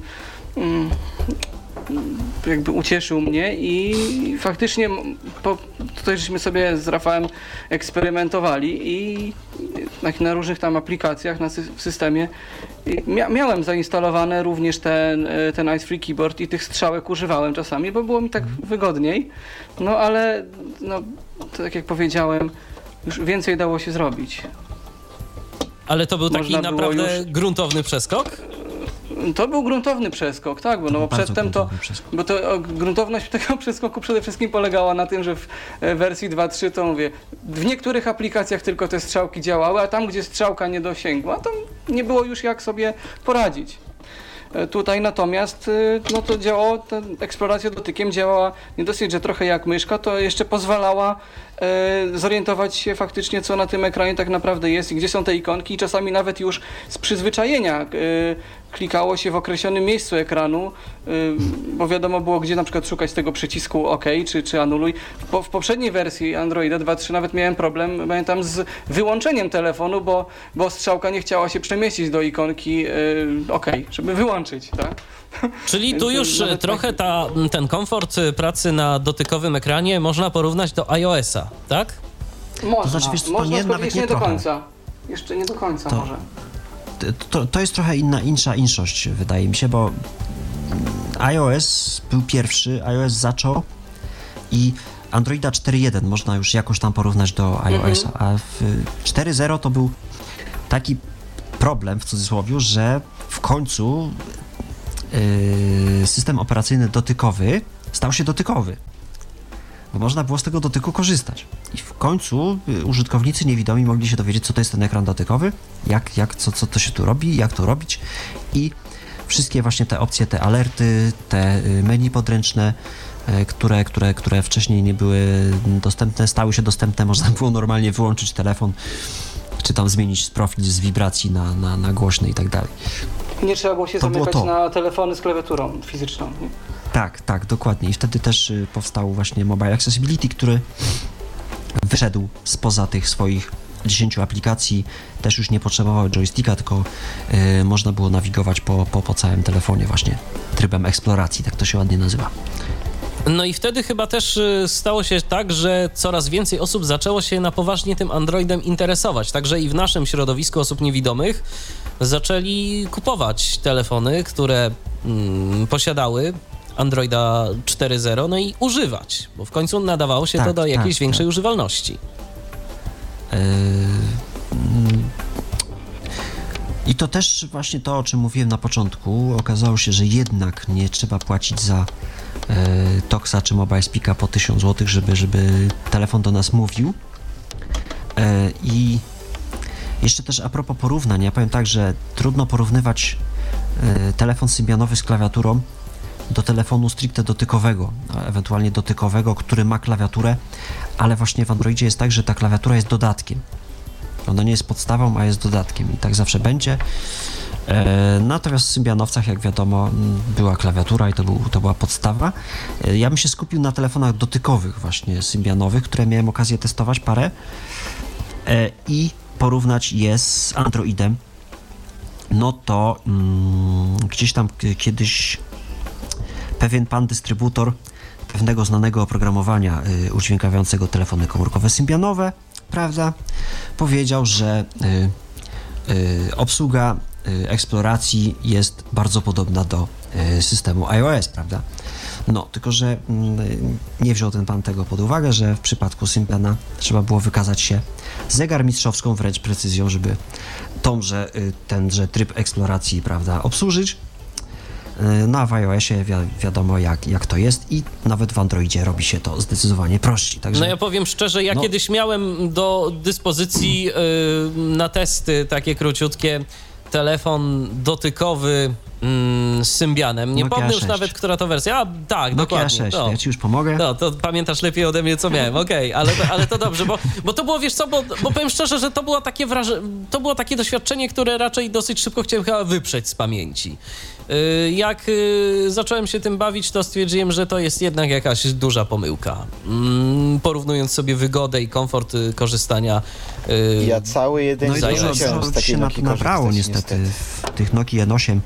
jakby ucieszył mnie i faktycznie tutaj żeśmy sobie z Rafałem eksperymentowali i na różnych tam aplikacjach w systemie miałem zainstalowane również ten Ice-Free Keyboard i tych strzałek używałem czasami, bo było mi tak wygodniej, no ale no, tak jak powiedziałem, już więcej dało się zrobić. Ale to był taki naprawdę gruntowny przeskok? To był gruntowny przeskok, tak, bo przedtem gruntowność tego przeskoku przede wszystkim polegała na tym, że w wersji 2.3 to mówię, w niektórych aplikacjach tylko te strzałki działały, a tam, gdzie strzałka nie dosięgła, to nie było już jak sobie poradzić. Tutaj natomiast no to działało, ta eksploracja dotykiem działała nie dosyć, że trochę jak myszka, to jeszcze pozwalała zorientować się faktycznie, co na tym ekranie tak naprawdę jest i gdzie są te ikonki i czasami nawet już z przyzwyczajenia klikało się w określonym miejscu ekranu, bo wiadomo było, gdzie na przykład szukać tego przycisku OK czy anuluj. W poprzedniej wersji Androida 2.3 nawet miałem problem, pamiętam, z wyłączeniem telefonu, bo strzałka nie chciała się przemieścić do ikonki OK, żeby wyłączyć, tak? Czyli tu już trochę ten komfort pracy na dotykowym ekranie można porównać do iOS-a, tak? Można, To znaczy, wiesz co, to można, nie, tylko nawet jeszcze nie nie do trochę. końca. Jeszcze nie do końca To- może. To jest trochę insza inszość, wydaje mi się, bo iOS był pierwszy, iOS zaczął i Androida 4.1 można już jakoś tam porównać do iOS-a, a w 4.0 to był taki problem, w cudzysłowie, że w końcu system operacyjny dotykowy stał się dotykowy, bo można było z tego dotyku korzystać. I w końcu użytkownicy niewidomi mogli się dowiedzieć, co to jest ten ekran dotykowy, co to się tu robi, jak to robić i wszystkie właśnie te opcje, te alerty, te menu podręczne, które wcześniej nie były dostępne, stały się dostępne, można było normalnie wyłączyć telefon, czy tam zmienić profil z wibracji na głośny i tak dalej. Nie trzeba było się To było zamykać to. na telefony z klawiaturą fizyczną. Nie? Tak, dokładnie. I wtedy też powstał właśnie Mobile Accessibility, który wyszedł spoza tych swoich 10 aplikacji, też już nie potrzebował joysticka, tylko można było nawigować po całym telefonie właśnie trybem eksploracji, tak to się ładnie nazywa. No i wtedy chyba też stało się tak, że coraz więcej osób zaczęło się na poważnie tym Androidem interesować. Także i w naszym środowisku osób niewidomych zaczęli kupować telefony, które posiadały Androida 4.0, no i używać, bo w końcu nadawało się to do jakiejś większej używalności. I to też właśnie to, o czym mówiłem na początku, okazało się, że jednak nie trzeba płacić za Toxa czy Mobile Speaka po 1000 zł, żeby telefon do nas mówił. I jeszcze też a propos porównań, ja powiem tak, że trudno porównywać telefon symbianowy z klawiaturą do telefonu stricte dotykowego, a ewentualnie dotykowego, który ma klawiaturę, ale właśnie w Androidzie jest tak, że ta klawiatura jest dodatkiem. Ona nie jest podstawą, a jest dodatkiem i tak zawsze będzie. Natomiast w symbianowcach, jak wiadomo, była klawiatura i to była podstawa. Ja bym się skupił na telefonach dotykowych właśnie symbianowych, które miałem okazję testować parę i porównać je z Androidem. No to gdzieś tam kiedyś pewien pan dystrybutor pewnego znanego oprogramowania udźwiękawiającego telefony komórkowe symbianowe, prawda, powiedział, że obsługa eksploracji jest bardzo podobna do systemu iOS, prawda? No, tylko że nie wziął ten pan tego pod uwagę, że w przypadku Symbiana trzeba było wykazać się zegarmistrzowską wręcz precyzją, żeby tenże tryb eksploracji, prawda, obsłużyć. No a w iOSie wiadomo jak to jest i nawet w Androidzie robi się to zdecydowanie prościej. Także, No ja powiem szczerze, ja kiedyś miałem do dyspozycji na testy takie króciutkie telefon dotykowy z Symbianem. Nie Nokia pomnę już 6. nawet, która to wersja. A, tak, Nokia dokładnie. 6, No. ja ci już pomogę. No, to pamiętasz lepiej ode mnie, co miałem. Okej, ale to dobrze, bo to było, wiesz co, bo powiem szczerze, że to było takie doświadczenie, które raczej dosyć szybko chciałem chyba wyprzeć z pamięci. Jak zacząłem się tym bawić, to stwierdziłem, że to jest jednak jakaś duża pomyłka. Porównując sobie wygodę i komfort korzystania. Ja cały jeden No i Zająłem dużo z się takiej Nokii nabrało korzystać, niestety. W tych Nokii N8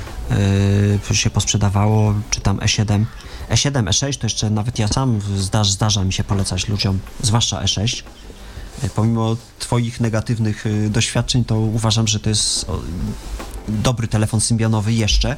się posprzedawało, czy tam E7. E7, E6 to jeszcze nawet ja sam zdarza mi się polecać ludziom, zwłaszcza E6. Pomimo twoich negatywnych doświadczeń, to uważam, że to jest dobry telefon symbianowy jeszcze.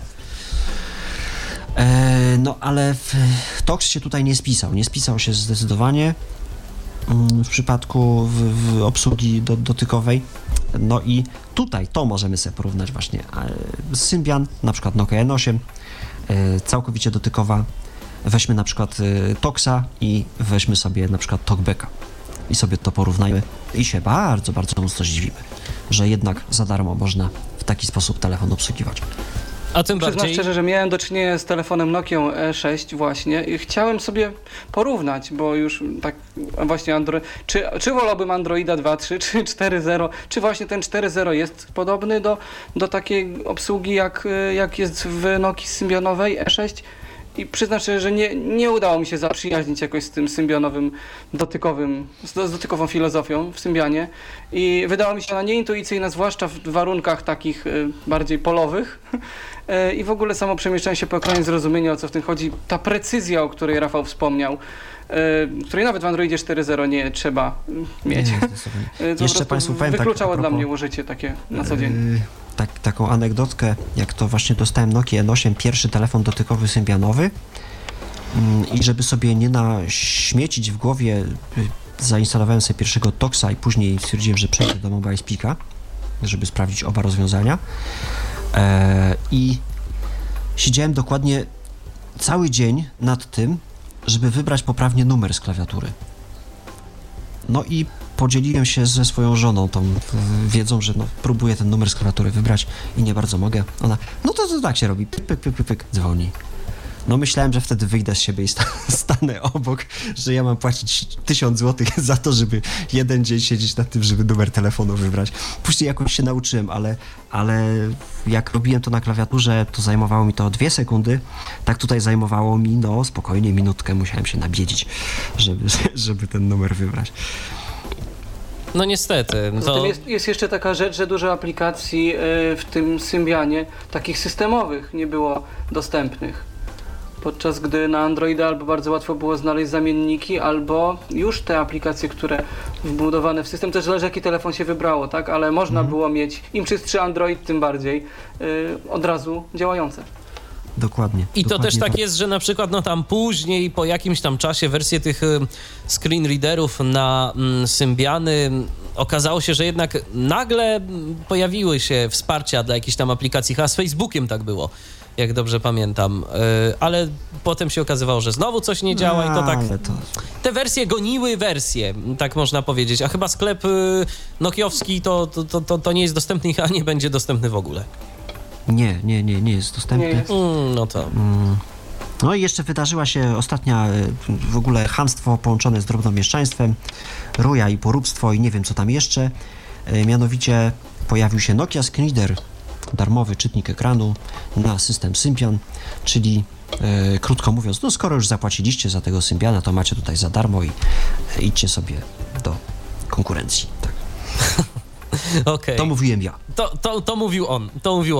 No ale Tox się tutaj nie spisał. Nie spisał się zdecydowanie w przypadku w obsługi dotykowej. No i tutaj to możemy sobie porównać właśnie Symbian, na przykład Nokia N8, całkowicie dotykowa. Weźmy na przykład Toxa i weźmy sobie na przykład Talkbacka i sobie to porównajmy i się bardzo, bardzo mocno zdziwimy, że jednak za darmo można w taki sposób telefon obsługiwać. A tym Przyznam bardziej... szczerze, że miałem do czynienia z telefonem Nokia E6 właśnie i chciałem sobie porównać, bo już tak właśnie czy wolałbym Androida 2.3 czy 4.0, czy właśnie ten 4.0 jest podobny do takiej obsługi jak jest w Nokii symbionowej E6 i przyznam szczerze, że nie udało mi się zaprzyjaźnić jakoś z tym symbionowym z dotykową filozofią w Symbianie i wydała mi się ona nieintuicyjna, zwłaszcza w warunkach takich bardziej polowych i w ogóle samo przemieszczanie się po ekranie, zrozumienie, o co w tym chodzi, ta precyzja, o której Rafał wspomniał, której nawet w Androidzie 4.0 nie trzeba mieć. Jeszcze Państwu powiem wykluczało tak, dla mnie użycie takie na co dzień. Taką anegdotkę, jak to właśnie dostałem Nokia N8, pierwszy telefon dotykowy symbianowy i żeby sobie nie naśmiecić w głowie, zainstalowałem sobie pierwszego Toxa i później stwierdziłem, że przejdę do Mobile Speaka, żeby sprawdzić oba rozwiązania i siedziałem dokładnie cały dzień nad tym, żeby wybrać poprawnie numer z klawiatury. No i podzieliłem się ze swoją żoną tą wiedzą, że próbuję ten numer z klawiatury wybrać i nie bardzo mogę. Ona, no to tak się robi, pyk, pyk, pyk, pyk, pyk, dzwoni. No myślałem, że wtedy wyjdę z siebie i stanę obok, że ja mam płacić 1000 zł za to, żeby jeden dzień siedzieć nad tym, żeby numer telefonu wybrać. Później jakoś się nauczyłem, ale jak robiłem to na klawiaturze, to zajmowało mi to 2 sekundy. Tak tutaj zajmowało mi, spokojnie minutkę, musiałem się nabiedzić, żeby ten numer wybrać. No niestety. To... Jest jeszcze taka rzecz, że dużo aplikacji w tym Symbianie, takich systemowych, nie było dostępnych. Podczas gdy na Androida albo bardzo łatwo było znaleźć zamienniki, albo już te aplikacje, które wbudowane w system, też zależy jaki telefon się wybrało, tak? Ale można było mieć, im czystszy Android, tym bardziej, od razu działające. Dokładnie. I to dokładnie też tak jest, że na przykład tam później, po jakimś tam czasie wersje tych screen readerów na Symbiany okazało się, że jednak nagle pojawiły się wsparcia dla jakichś tam aplikacji, chyba z Facebookiem tak było, jak dobrze pamiętam, ale potem się okazywało, że znowu coś nie działa i to tak... Te wersje goniły wersje, tak można powiedzieć, a chyba sklep nokiowski to nie jest dostępny, a nie będzie dostępny w ogóle. Nie jest dostępny. Nie jest. No to... No i jeszcze wydarzyła się ostatnia w ogóle chamstwo połączone z drobnomieszczaństwem, ruja i poróbstwo i nie wiem co tam jeszcze. Mianowicie pojawił się Nokia Screen Reader, darmowy czytnik ekranu na system Symbian, czyli krótko mówiąc, skoro już zapłaciliście za tego Symbiana, to macie tutaj za darmo i idźcie sobie do konkurencji. Tak. Okay. To mówiłem ja. To mówił on.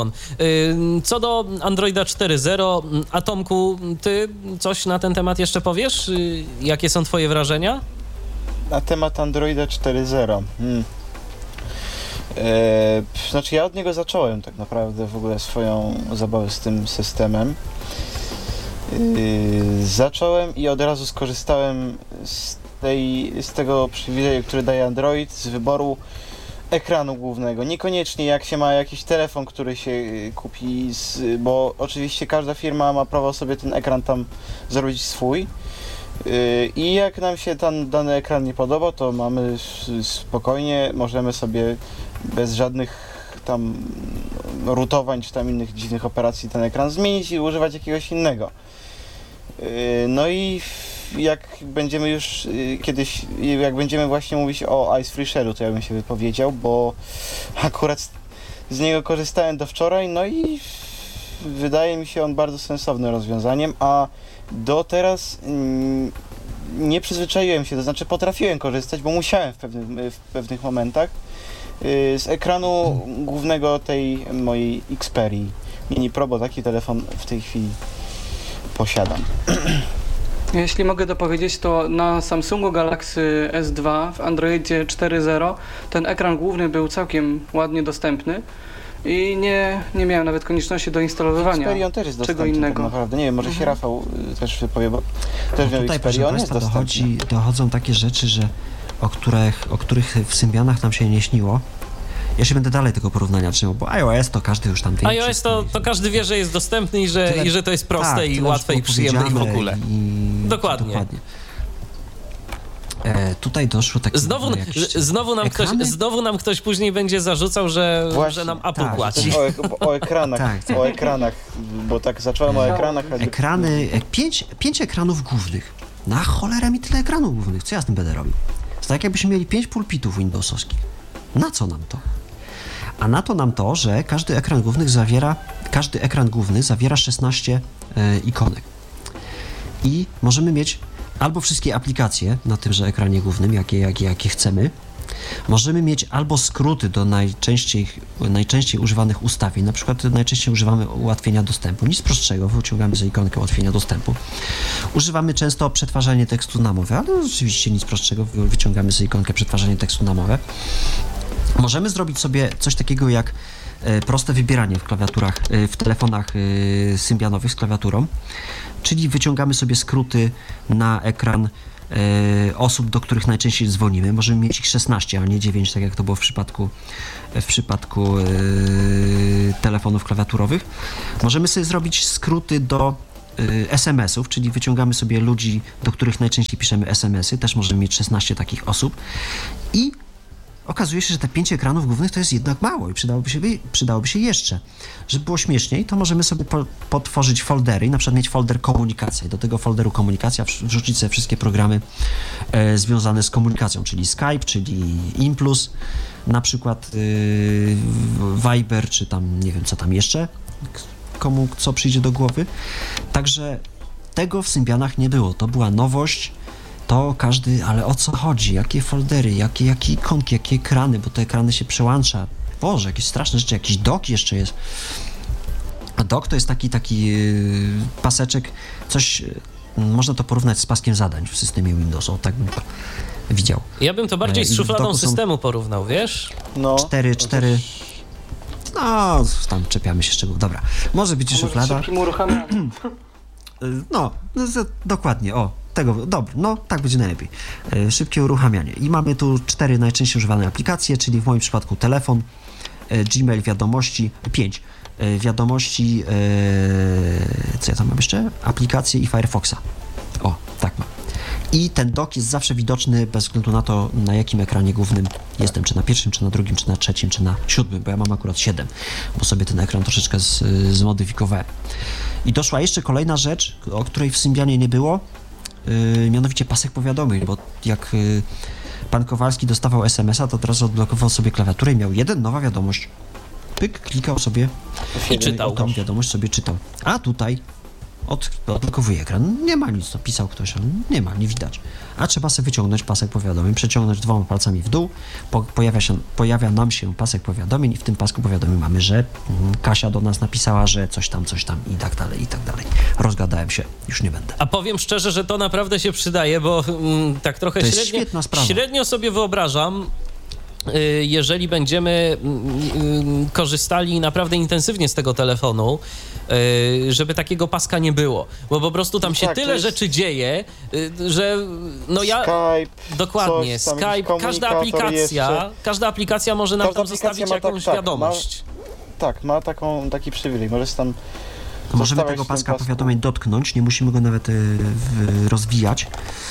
Co do Androida 4.0, a Tomku, ty coś na ten temat jeszcze powiesz? Jakie są twoje wrażenia? Na temat Androida 4.0. Znaczy ja od niego zacząłem tak naprawdę w ogóle swoją zabawę z tym systemem. Zacząłem i od razu skorzystałem z tego przywileju, który daje Android, z wyboru ekranu głównego. Niekoniecznie jak się ma jakiś telefon, który się kupi, bo oczywiście każda firma ma prawo sobie ten ekran tam zrobić swój. I jak nam się ten dany ekran nie podoba, to mamy spokojnie, możemy sobie bez żadnych tam rutowań czy tam innych dziwnych operacji ten ekran zmienić i używać jakiegoś innego. No i jak będziemy już kiedyś, jak będziemy właśnie mówić o Ice Free Shellu, to ja bym się wypowiedział, bo akurat z niego korzystałem do wczoraj, no i wydaje mi się on bardzo sensownym rozwiązaniem, a do teraz nie przyzwyczaiłem się, to znaczy potrafiłem korzystać, bo musiałem w pewnych momentach z ekranu głównego tej mojej Xperii Mini Pro, bo taki telefon w tej chwili posiadam. Jeśli mogę dopowiedzieć, to na Samsungu Galaxy S2 w Androidzie 4.0 ten ekran główny był całkiem ładnie dostępny i nie miałem nawet konieczności do instalowania Xperia on też jest czego dostępny innego. tak naprawdę. Nie wiem, może się Rafał też wypowie, bo też miał tutaj, Xperia, proszę on jest Państwa, dostępny. dochodzą takie rzeczy, o których w Symbianach nam się nie śniło. Ja się będę dalej tego porównania trzymał, bo iOS to każdy już tam wie. iOS to każdy wie, że jest dostępny i że to jest proste i łatwe i przyjemne i w ogóle. Dokładnie. Tutaj doszło takie... Znowu nam ktoś później będzie zarzucał, że nam Apple tak, płaci. O ekranach, Tak. o ekranach, bo tak zacząłem o ekranach. Ekrany, 5 ekranów głównych. Na cholerę mi tyle ekranów głównych, co ja z tym będę robił? To tak jakbyśmy mieli 5 pulpitów Windowsowskich. Na co nam to? A na to nam to, że każdy ekran główny zawiera 16 ikonek. I możemy mieć albo wszystkie aplikacje na tymże ekranie głównym, jakie chcemy. Możemy mieć albo skróty do najczęściej używanych ustawień. Na przykład najczęściej używamy ułatwienia dostępu. Nic prostszego, wyciągamy za ikonkę ułatwienia dostępu. Używamy często przetwarzania tekstu na mowę, ale oczywiście nic prostszego, wyciągamy za ikonkę przetwarzania tekstu na mowę. Możemy zrobić sobie coś takiego jak proste wybieranie w klawiaturach, w telefonach symbianowych z klawiaturą, czyli wyciągamy sobie skróty na ekran osób, do których najczęściej dzwonimy. Możemy mieć ich 16, a nie 9, tak jak to było w przypadku telefonów klawiaturowych. Możemy sobie zrobić skróty do SMS-ów, czyli wyciągamy sobie ludzi, do których najczęściej piszemy SMS-y. Też możemy mieć 16 takich osób. I okazuje się, że te 5 ekranów głównych to jest jednak mało i przydałoby się jeszcze. Żeby było śmieszniej, to możemy sobie potworzyć foldery i na przykład mieć folder komunikacja i do tego folderu komunikacja wrzucić sobie wszystkie programy związane z komunikacją, czyli Skype, czyli Implus, na przykład Viber, czy tam nie wiem co tam jeszcze, komu co przyjdzie do głowy. Także tego w Symbianach nie było, to była nowość. To każdy, ale o co chodzi? Jakie foldery, jakie ikonki, jakie ekrany, bo te ekrany się przełącza. Boże, jakieś straszne rzeczy, jakiś dock jeszcze jest. A dock to jest taki paseczek, coś, można to porównać z paskiem zadań w systemie Windows, tak bym to widział. Ja bym to bardziej z szufladą systemu porównał, wiesz? No. 4. No, tam czepiamy się szczegółów. Dobra, może być i szuflada. Szybkim uruchamianiem. No, dokładnie, dobra, no tak będzie najlepiej. Szybkie uruchamianie. I mamy tu 4 najczęściej używane aplikacje, czyli w moim przypadku telefon, Gmail, wiadomości, 5 wiadomości, co ja tam mam jeszcze? Aplikacje i Firefoxa. O, tak mam. I ten dock jest zawsze widoczny bez względu na to, na jakim ekranie głównym jestem, czy na pierwszym, czy na drugim, czy na trzecim, czy na 7, bo ja mam akurat 7, bo sobie ten ekran troszeczkę zmodyfikowałem. I doszła jeszcze kolejna rzecz, o której w Symbianie nie było, mianowicie pasek powiadomień, bo jak pan Kowalski dostawał SMS-a, to od razu odblokował sobie klawiaturę i miał nowa wiadomość. Pyk, klikał sobie i czytał. Tą wiadomość sobie czytał. A tutaj odblokowuje ekran. Nie ma nic, to pisał ktoś, nie ma, nie widać. A trzeba sobie wyciągnąć pasek powiadomień, przeciągnąć 2 palcami w dół, pojawia nam się pasek powiadomień i w tym pasku powiadomień mamy, że Kasia do nas napisała, że coś tam i tak dalej, i tak dalej. Rozgadałem się, już nie będę. A powiem szczerze, że to naprawdę się przydaje, bo tak trochę średnio sobie wyobrażam, jeżeli będziemy korzystali naprawdę intensywnie z tego telefonu, żeby takiego paska nie było, bo po prostu tam się tyle rzeczy dzieje, że no ja... Skype, dokładnie, tam, Skype, każda aplikacja może nam tam zostawić jakąś wiadomość. Ma taki przywilej, możesz tam... Możemy tego paska powiadomień dotknąć, nie musimy go nawet rozwijać.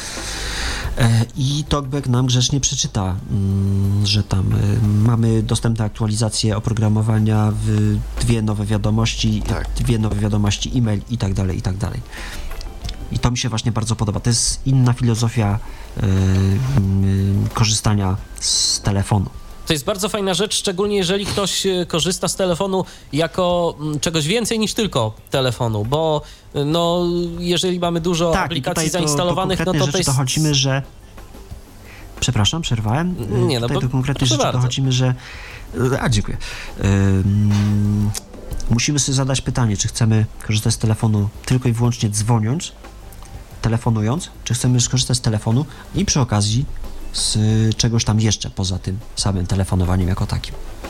I TalkBack nam grzecznie przeczyta, że tam mamy dostępne aktualizacje oprogramowania, 2 nowe wiadomości, 2 nowe wiadomości e-mail i tak dalej, i tak dalej. I to mi się właśnie bardzo podoba. To jest inna filozofia korzystania z telefonu. To jest bardzo fajna rzecz, szczególnie jeżeli ktoś korzysta z telefonu jako czegoś więcej niż tylko telefonu, bo no, jeżeli mamy dużo aplikacji zainstalowanych, no to jest... dochodzimy, że... Przepraszam, przerwałem. Nie, no, tutaj do konkretnej rzeczy dochodzimy, że... dziękuję. Musimy sobie zadać pytanie, czy chcemy korzystać z telefonu tylko i wyłącznie telefonując, czy chcemy skorzystać z telefonu i przy okazji z czegoś tam jeszcze poza tym samym telefonowaniem jako takim.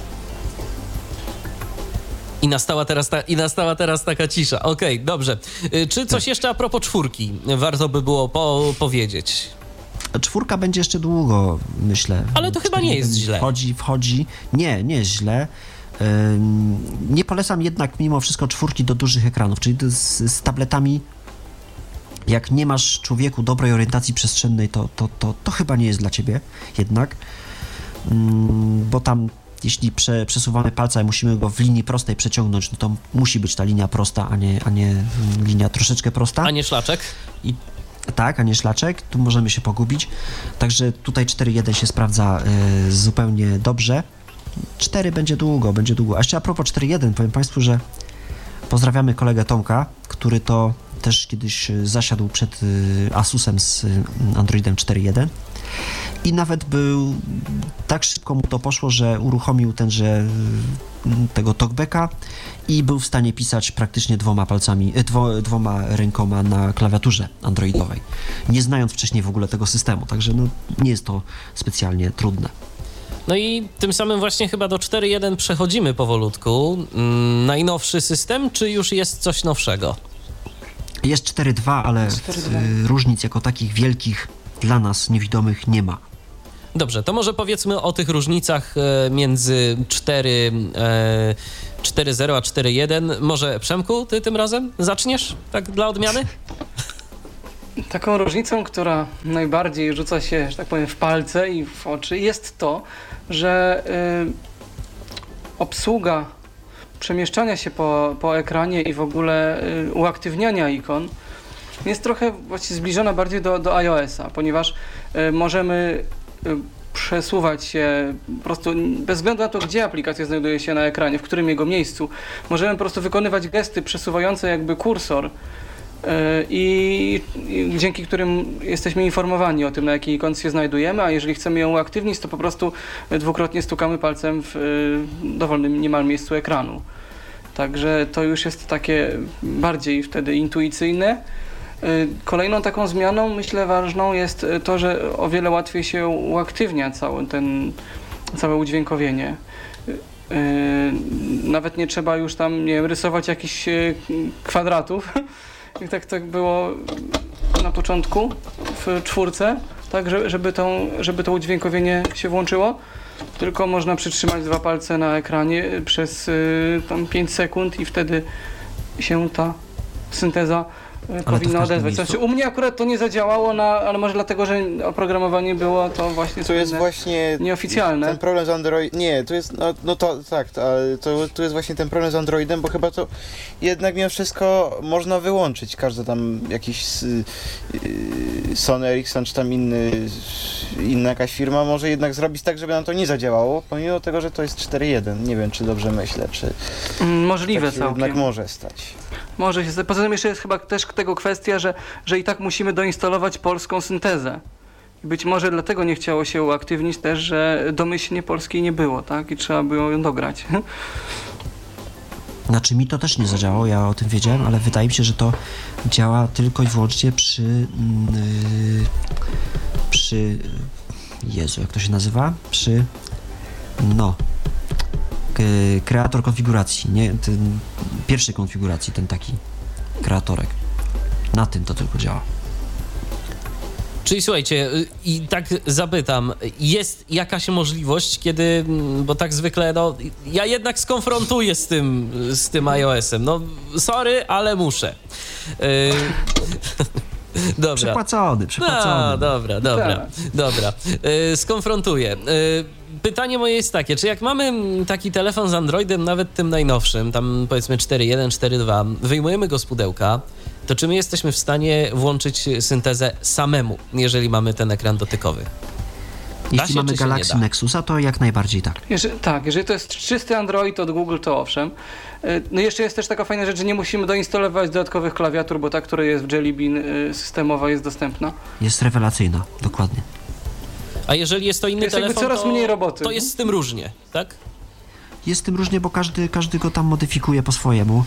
I nastała teraz taka cisza. Okej, dobrze. Czy coś jeszcze a propos 4 warto by było powiedzieć? 4 będzie jeszcze długo, myślę. Ale to chyba nie jest źle. Wchodzi. Nie jest źle. Nie polecam jednak mimo wszystko 4 do dużych ekranów, czyli z tabletami Jak nie masz, człowieku, dobrej orientacji przestrzennej, to chyba nie jest dla ciebie jednak, bo tam jeśli przesuwamy palca i musimy go w linii prostej przeciągnąć, no to musi być ta linia prosta, a nie linia troszeczkę prosta. A nie szlaczek? Tak, a nie szlaczek, tu możemy się pogubić. Także tutaj 4.1 się sprawdza zupełnie dobrze. 4 będzie długo. A jeszcze a propos 4.1, powiem Państwu, że pozdrawiamy kolegę Tomka, który to też kiedyś zasiadł przed Asusem z Androidem 4.1 i nawet był, tak szybko mu to poszło, że uruchomił tego talkbacka i był w stanie pisać praktycznie dwoma rękoma na klawiaturze androidowej, nie znając wcześniej w ogóle tego systemu, także no, nie jest to specjalnie trudne. No i tym samym właśnie chyba do 4.1 przechodzimy powolutku. Najnowszy system, czy już jest coś nowszego? Jest 4.2, ale 4.2. Różnic jako takich wielkich dla nas niewidomych nie ma. Dobrze, to może powiedzmy o tych różnicach między 4.0 a 4.1. Może Przemku, ty tym razem zaczniesz, tak dla odmiany? Taką różnicą, która najbardziej rzuca się, że tak powiem, w palce i w oczy, jest to, że obsługa przemieszczania się po ekranie i w ogóle uaktywniania ikon jest trochę właściwie zbliżona bardziej do iOS-a, ponieważ możemy przesuwać się po prostu bez względu na to, gdzie aplikacja znajduje się na ekranie, w którym jego miejscu. Możemy po prostu wykonywać gesty przesuwające jakby kursor i dzięki którym jesteśmy informowani o tym, na jakiej ikonce się znajdujemy, a jeżeli chcemy ją uaktywnić, to po prostu dwukrotnie stukamy palcem w dowolnym niemal miejscu ekranu. Także to już jest takie bardziej wtedy intuicyjne. Kolejną taką zmianą, myślę, ważną jest to, że o wiele łatwiej się uaktywnia całe udźwiękowienie. Nawet nie trzeba już tam, nie wiem, rysować jakichś kwadratów, jak tak było na początku w 4, tak, żeby to udźwiękowienie się włączyło, tylko można przytrzymać 2 palce na ekranie przez tam 5 sekund i wtedy się ta synteza powinna odezwać. Znaczy, u mnie akurat to nie zadziałało, ale może dlatego, że oprogramowanie było to właśnie to jest właśnie nieoficjalne. Ten problem z Androidem. Nie, to jest ale to jest właśnie ten problem z Androidem, bo chyba to jednak mimo wszystko można wyłączyć. Każda tam jakiś Sony Ericsson czy tam inna jakaś firma może jednak zrobić tak, żeby nam to nie zadziałało, pomimo tego, że to jest 4.1. Nie wiem, czy dobrze myślę, czy możliwe tak całkiem. jednak może stać. Może się. Poza tym jeszcze jest chyba też tego kwestia, że i tak musimy doinstalować polską syntezę. Być może dlatego nie chciało się uaktywnić też, że domyślnie polskiej nie było, tak? I trzeba było ją dograć. Znaczy mi to też nie zadziałało, ja o tym wiedziałem, ale wydaje mi się, że to działa tylko i wyłącznie przy Jezu, jak to się nazywa? Kreator konfiguracji, nie? Pierwszej konfiguracji, ten taki kreatorek. Na tym to tylko działa. Czyli słuchajcie, i tak zapytam, jest jakaś możliwość, kiedy, bo tak zwykle, no, ja jednak skonfrontuję z tym iOS-em, no, sorry, ale muszę. Dobra. Przepłacony. No, dobra. Skonfrontuję. Pytanie moje jest takie, czy jak mamy taki telefon z Androidem, nawet tym najnowszym, tam powiedzmy 4.1, 4.2, wyjmujemy go z pudełka, to czy my jesteśmy w stanie włączyć syntezę samemu, jeżeli mamy ten ekran dotykowy? Jeśli mamy Galaxy Nexusa, to jak najbardziej tak. Jeżeli to jest czysty Android od Google, to owszem. No jeszcze jest też taka fajna rzecz, że nie musimy doinstalować dodatkowych klawiatur, bo ta, która jest w Jelly Bean systemowa, jest dostępna. Jest rewelacyjna, dokładnie. A jeżeli jest to inny telefon, coraz mniej roboty. To jest z tym różnie, tak? Jest z tym różnie, bo każdy go tam modyfikuje po swojemu.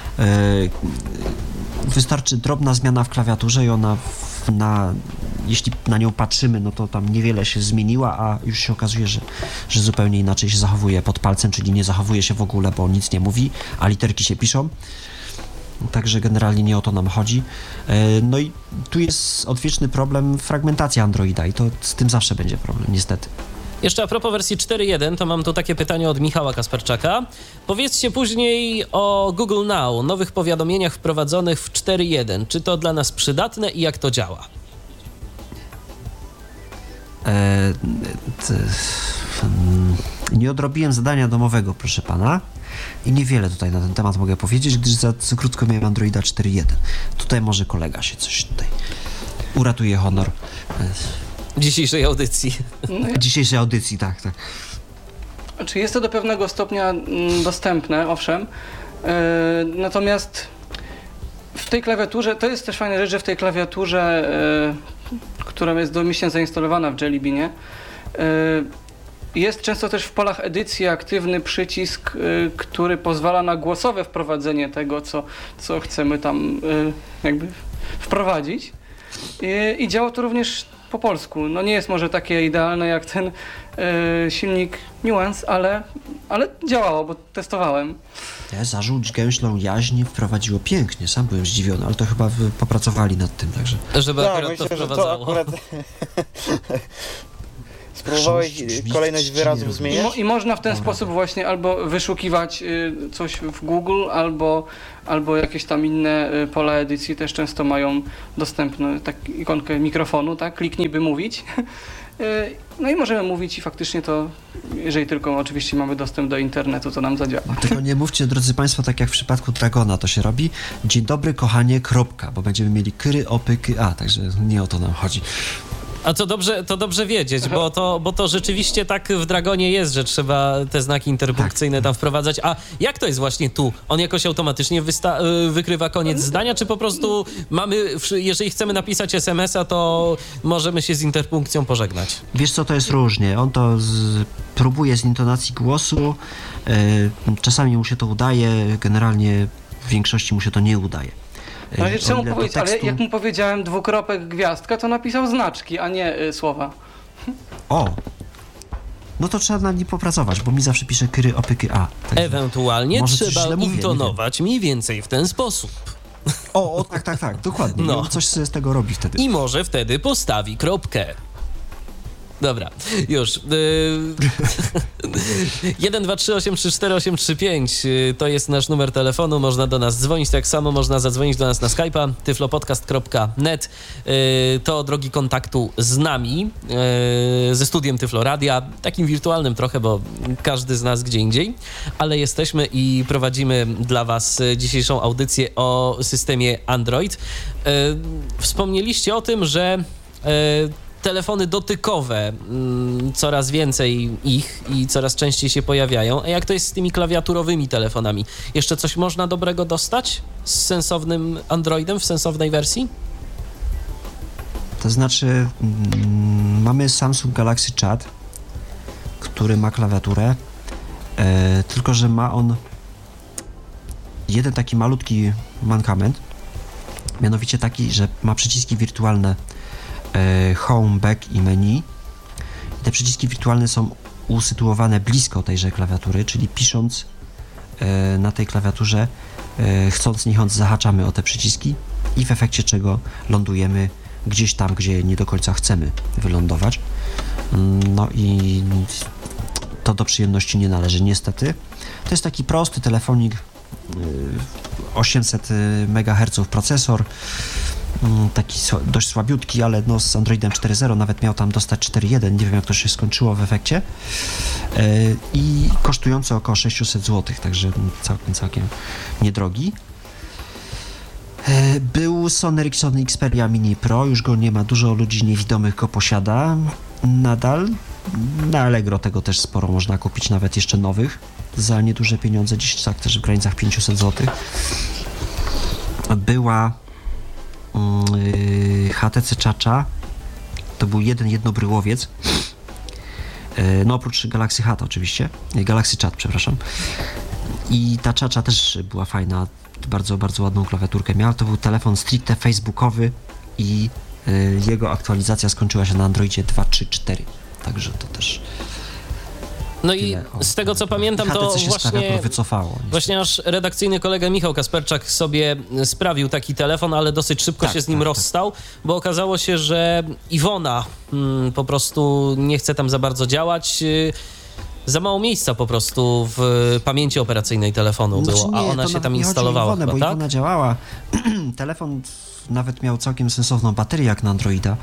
Wystarczy drobna zmiana w klawiaturze i ona, jeśli na nią patrzymy, no to tam niewiele się zmieniła, a już się okazuje, że zupełnie inaczej się zachowuje pod palcem, czyli nie zachowuje się w ogóle, bo nic nie mówi, a literki się piszą. Także generalnie nie o to nam chodzi. No i tu jest odwieczny problem fragmentacja Androida i to z tym zawsze będzie problem, niestety. Jeszcze a propos wersji 4.1, to mam tu takie pytanie od Michała Kasperczaka. Powiedzcie później o Google Now, nowych powiadomieniach wprowadzonych w 4.1. Czy to dla nas przydatne i jak to działa? Nie odrobiłem zadania domowego, proszę pana, i niewiele tutaj na ten temat mogę powiedzieć, gdyż za krótko miałem Androida 4.1. Tutaj może kolega się coś tutaj uratuje honor Dzisiejszej audycji. dzisiejszej audycji, tak. Znaczy jest to do pewnego stopnia dostępne, owszem, natomiast w tej klawiaturze, to jest też fajna rzecz, że w tej klawiaturze, która jest domyślnie zainstalowana w Jelly Beanie, jest często też w polach edycji aktywny przycisk, który pozwala na głosowe wprowadzenie tego, co chcemy tam jakby wprowadzić. I działa to również po polsku. No nie jest może takie idealne jak ten silnik Nuance, ale działało, bo testowałem. Zarzuć gęślą jaźń wprowadziło pięknie, sam byłem zdziwiony, ale to chyba popracowali nad tym, także... Żeby Tak, akurat myślę, to że to wprowadzało. akurat... Spróbowałeś kolejność wyrazów zmieniać? I można w ten sposób właśnie albo wyszukiwać coś w Google, albo jakieś tam inne pola edycji też często mają dostępną ikonkę mikrofonu, tak? Kliknij, by mówić. No i możemy mówić i faktycznie to, jeżeli tylko oczywiście mamy dostęp do internetu, to nam zadziała. Tylko nie mówcie, drodzy państwo, tak jak w przypadku Dragona to się robi. Dzień dobry, kochanie, kropka, bo będziemy mieli kyry, opyky, także nie o to nam chodzi. A to dobrze wiedzieć, bo to rzeczywiście tak w Dragonie jest, że trzeba te znaki interpunkcyjne tam wprowadzać. A jak to jest właśnie tu? On jakoś automatycznie wykrywa koniec zdania, czy po prostu mamy, jeżeli chcemy napisać SMS-a, to możemy się z interpunkcją pożegnać? Wiesz co, to jest różnie. On to próbuje z intonacji głosu, czasami mu się to udaje, generalnie w większości mu się to nie udaje. Ale trzeba mu powiedzieć, tekstu... ale jak mu powiedziałem dwukropek gwiazdka, to napisał znaczki, a nie słowa. O! No to trzeba nad nim popracować, bo mi zawsze pisze kyry, opyky, a. Także Ewentualnie może coś trzeba źle mówię, intonować mniej więcej w ten sposób. Tak, dokładnie. No. No. On coś z tego robi wtedy. I może wtedy postawi kropkę. Dobra, już. 1, 2, 3, 8, 3, 4, 8, 3, 5 to jest nasz numer telefonu, można do nas dzwonić, tak samo można zadzwonić do nas na Skype'a, tyflopodcast.net, to drogi kontaktu z nami, ze studiem Tyflo Radia, takim wirtualnym trochę, bo każdy z nas gdzie indziej, ale jesteśmy i prowadzimy dla was dzisiejszą audycję o systemie Android. Wspomnieliście o tym, że telefony dotykowe, coraz więcej ich i coraz częściej się pojawiają. A jak to jest z tymi klawiaturowymi telefonami? Jeszcze coś można dobrego dostać z sensownym Androidem w sensownej wersji? To znaczy, mamy Samsung Galaxy Chat, który ma klawiaturę, tylko że ma on jeden taki malutki mankament, mianowicie taki, że ma przyciski wirtualne Home, Back i Menu. Te przyciski wirtualne są usytuowane blisko tejże klawiatury, czyli pisząc na tej klawiaturze, chcąc nie chcąc zahaczamy o te przyciski i w efekcie czego lądujemy gdzieś tam, gdzie nie do końca chcemy wylądować. No i to do przyjemności nie należy niestety. To jest taki prosty telefonik, 800 MHz procesor, taki dość słabiutki, ale no z Androidem 4.0 nawet miał tam dostać 4.1, nie wiem jak to się skończyło w efekcie, i kosztujący około 600 zł, także całkiem niedrogi. Był Sony Ericsson Xperia Mini Pro, już go nie ma, dużo ludzi niewidomych go posiada nadal. Na Allegro tego też sporo można kupić, nawet jeszcze nowych, za nieduże pieniądze, dziś tak też w granicach 500 zł. Była HTC Chacha, to był jednobryłowiec, no oprócz Galaxy Hat oczywiście, Galaxy Chat, przepraszam. I ta Chacha też była fajna, bardzo, bardzo ładną klawiaturkę miała. To był telefon stricte facebookowy i jego aktualizacja skończyła się na Androidzie 2.3.4, także to też No i Tyle, z tego co pamiętam, to HTC się z klawiatur właśnie, wycofało. właśnie nasz redakcyjny kolega Michał Kasperczak sobie sprawił taki telefon, ale dosyć szybko Tak, się z nim tak, rozstał, bo okazało się, że Iwona po prostu nie chce tam za bardzo działać. Za mało miejsca po prostu w pamięci operacyjnej telefonu było, Znaczy a nie, ona to się nawet tam nie chodzi o instalowała Iwonę, chyba, bo tak? Iwona działała. Telefon nawet miał całkiem sensowną baterię jak na Androida.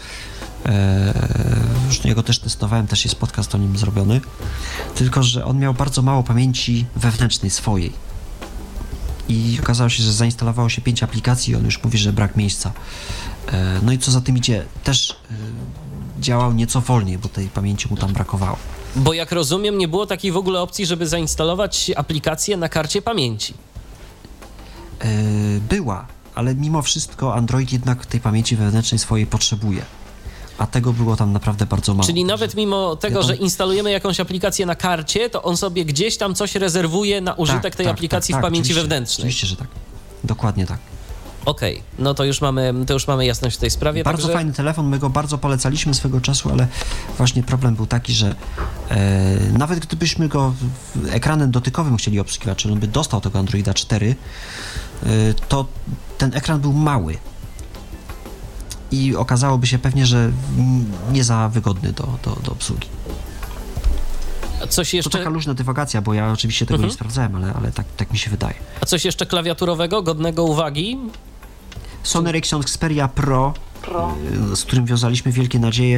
Już jego też testowałem, też jest podcast o nim zrobiony. Tylko że on miał bardzo mało pamięci wewnętrznej swojej. I okazało się, że zainstalowało się 5 aplikacji i on już mówi, że brak miejsca. No i co za tym idzie, też działał nieco wolniej, bo tej pamięci mu tam brakowało. Bo jak rozumiem, nie było takiej w ogóle opcji, żeby zainstalować aplikację na karcie pamięci. Była, ale mimo wszystko Android jednak tej pamięci wewnętrznej swojej potrzebuje. A tego było tam naprawdę bardzo mało. Czyli nawet mimo tego, ja tam- że instalujemy jakąś aplikację na karcie, to on sobie gdzieś tam coś rezerwuje na użytek tej aplikacji w pamięci oczywiście, wewnętrznej. Oczywiście, że tak. Dokładnie tak. Okej, no to już mamy jasność w tej sprawie. Bardzo także... fajny telefon, my go bardzo polecaliśmy swego czasu, ale właśnie problem był taki, że nawet gdybyśmy go ekranem dotykowym chcieli obsługiwać, czyli on by dostał tego Androida 4, to ten ekran był mały. I okazałoby się pewnie, że nie za wygodny do obsługi. Coś To jeszcze, taka luźna dywagacja, bo ja oczywiście tego nie sprawdzałem, ale tak mi się wydaje. a coś jeszcze klawiaturowego, godnego uwagi? Sony Ericsson Xperia Pro, z którym wiązaliśmy wielkie nadzieje,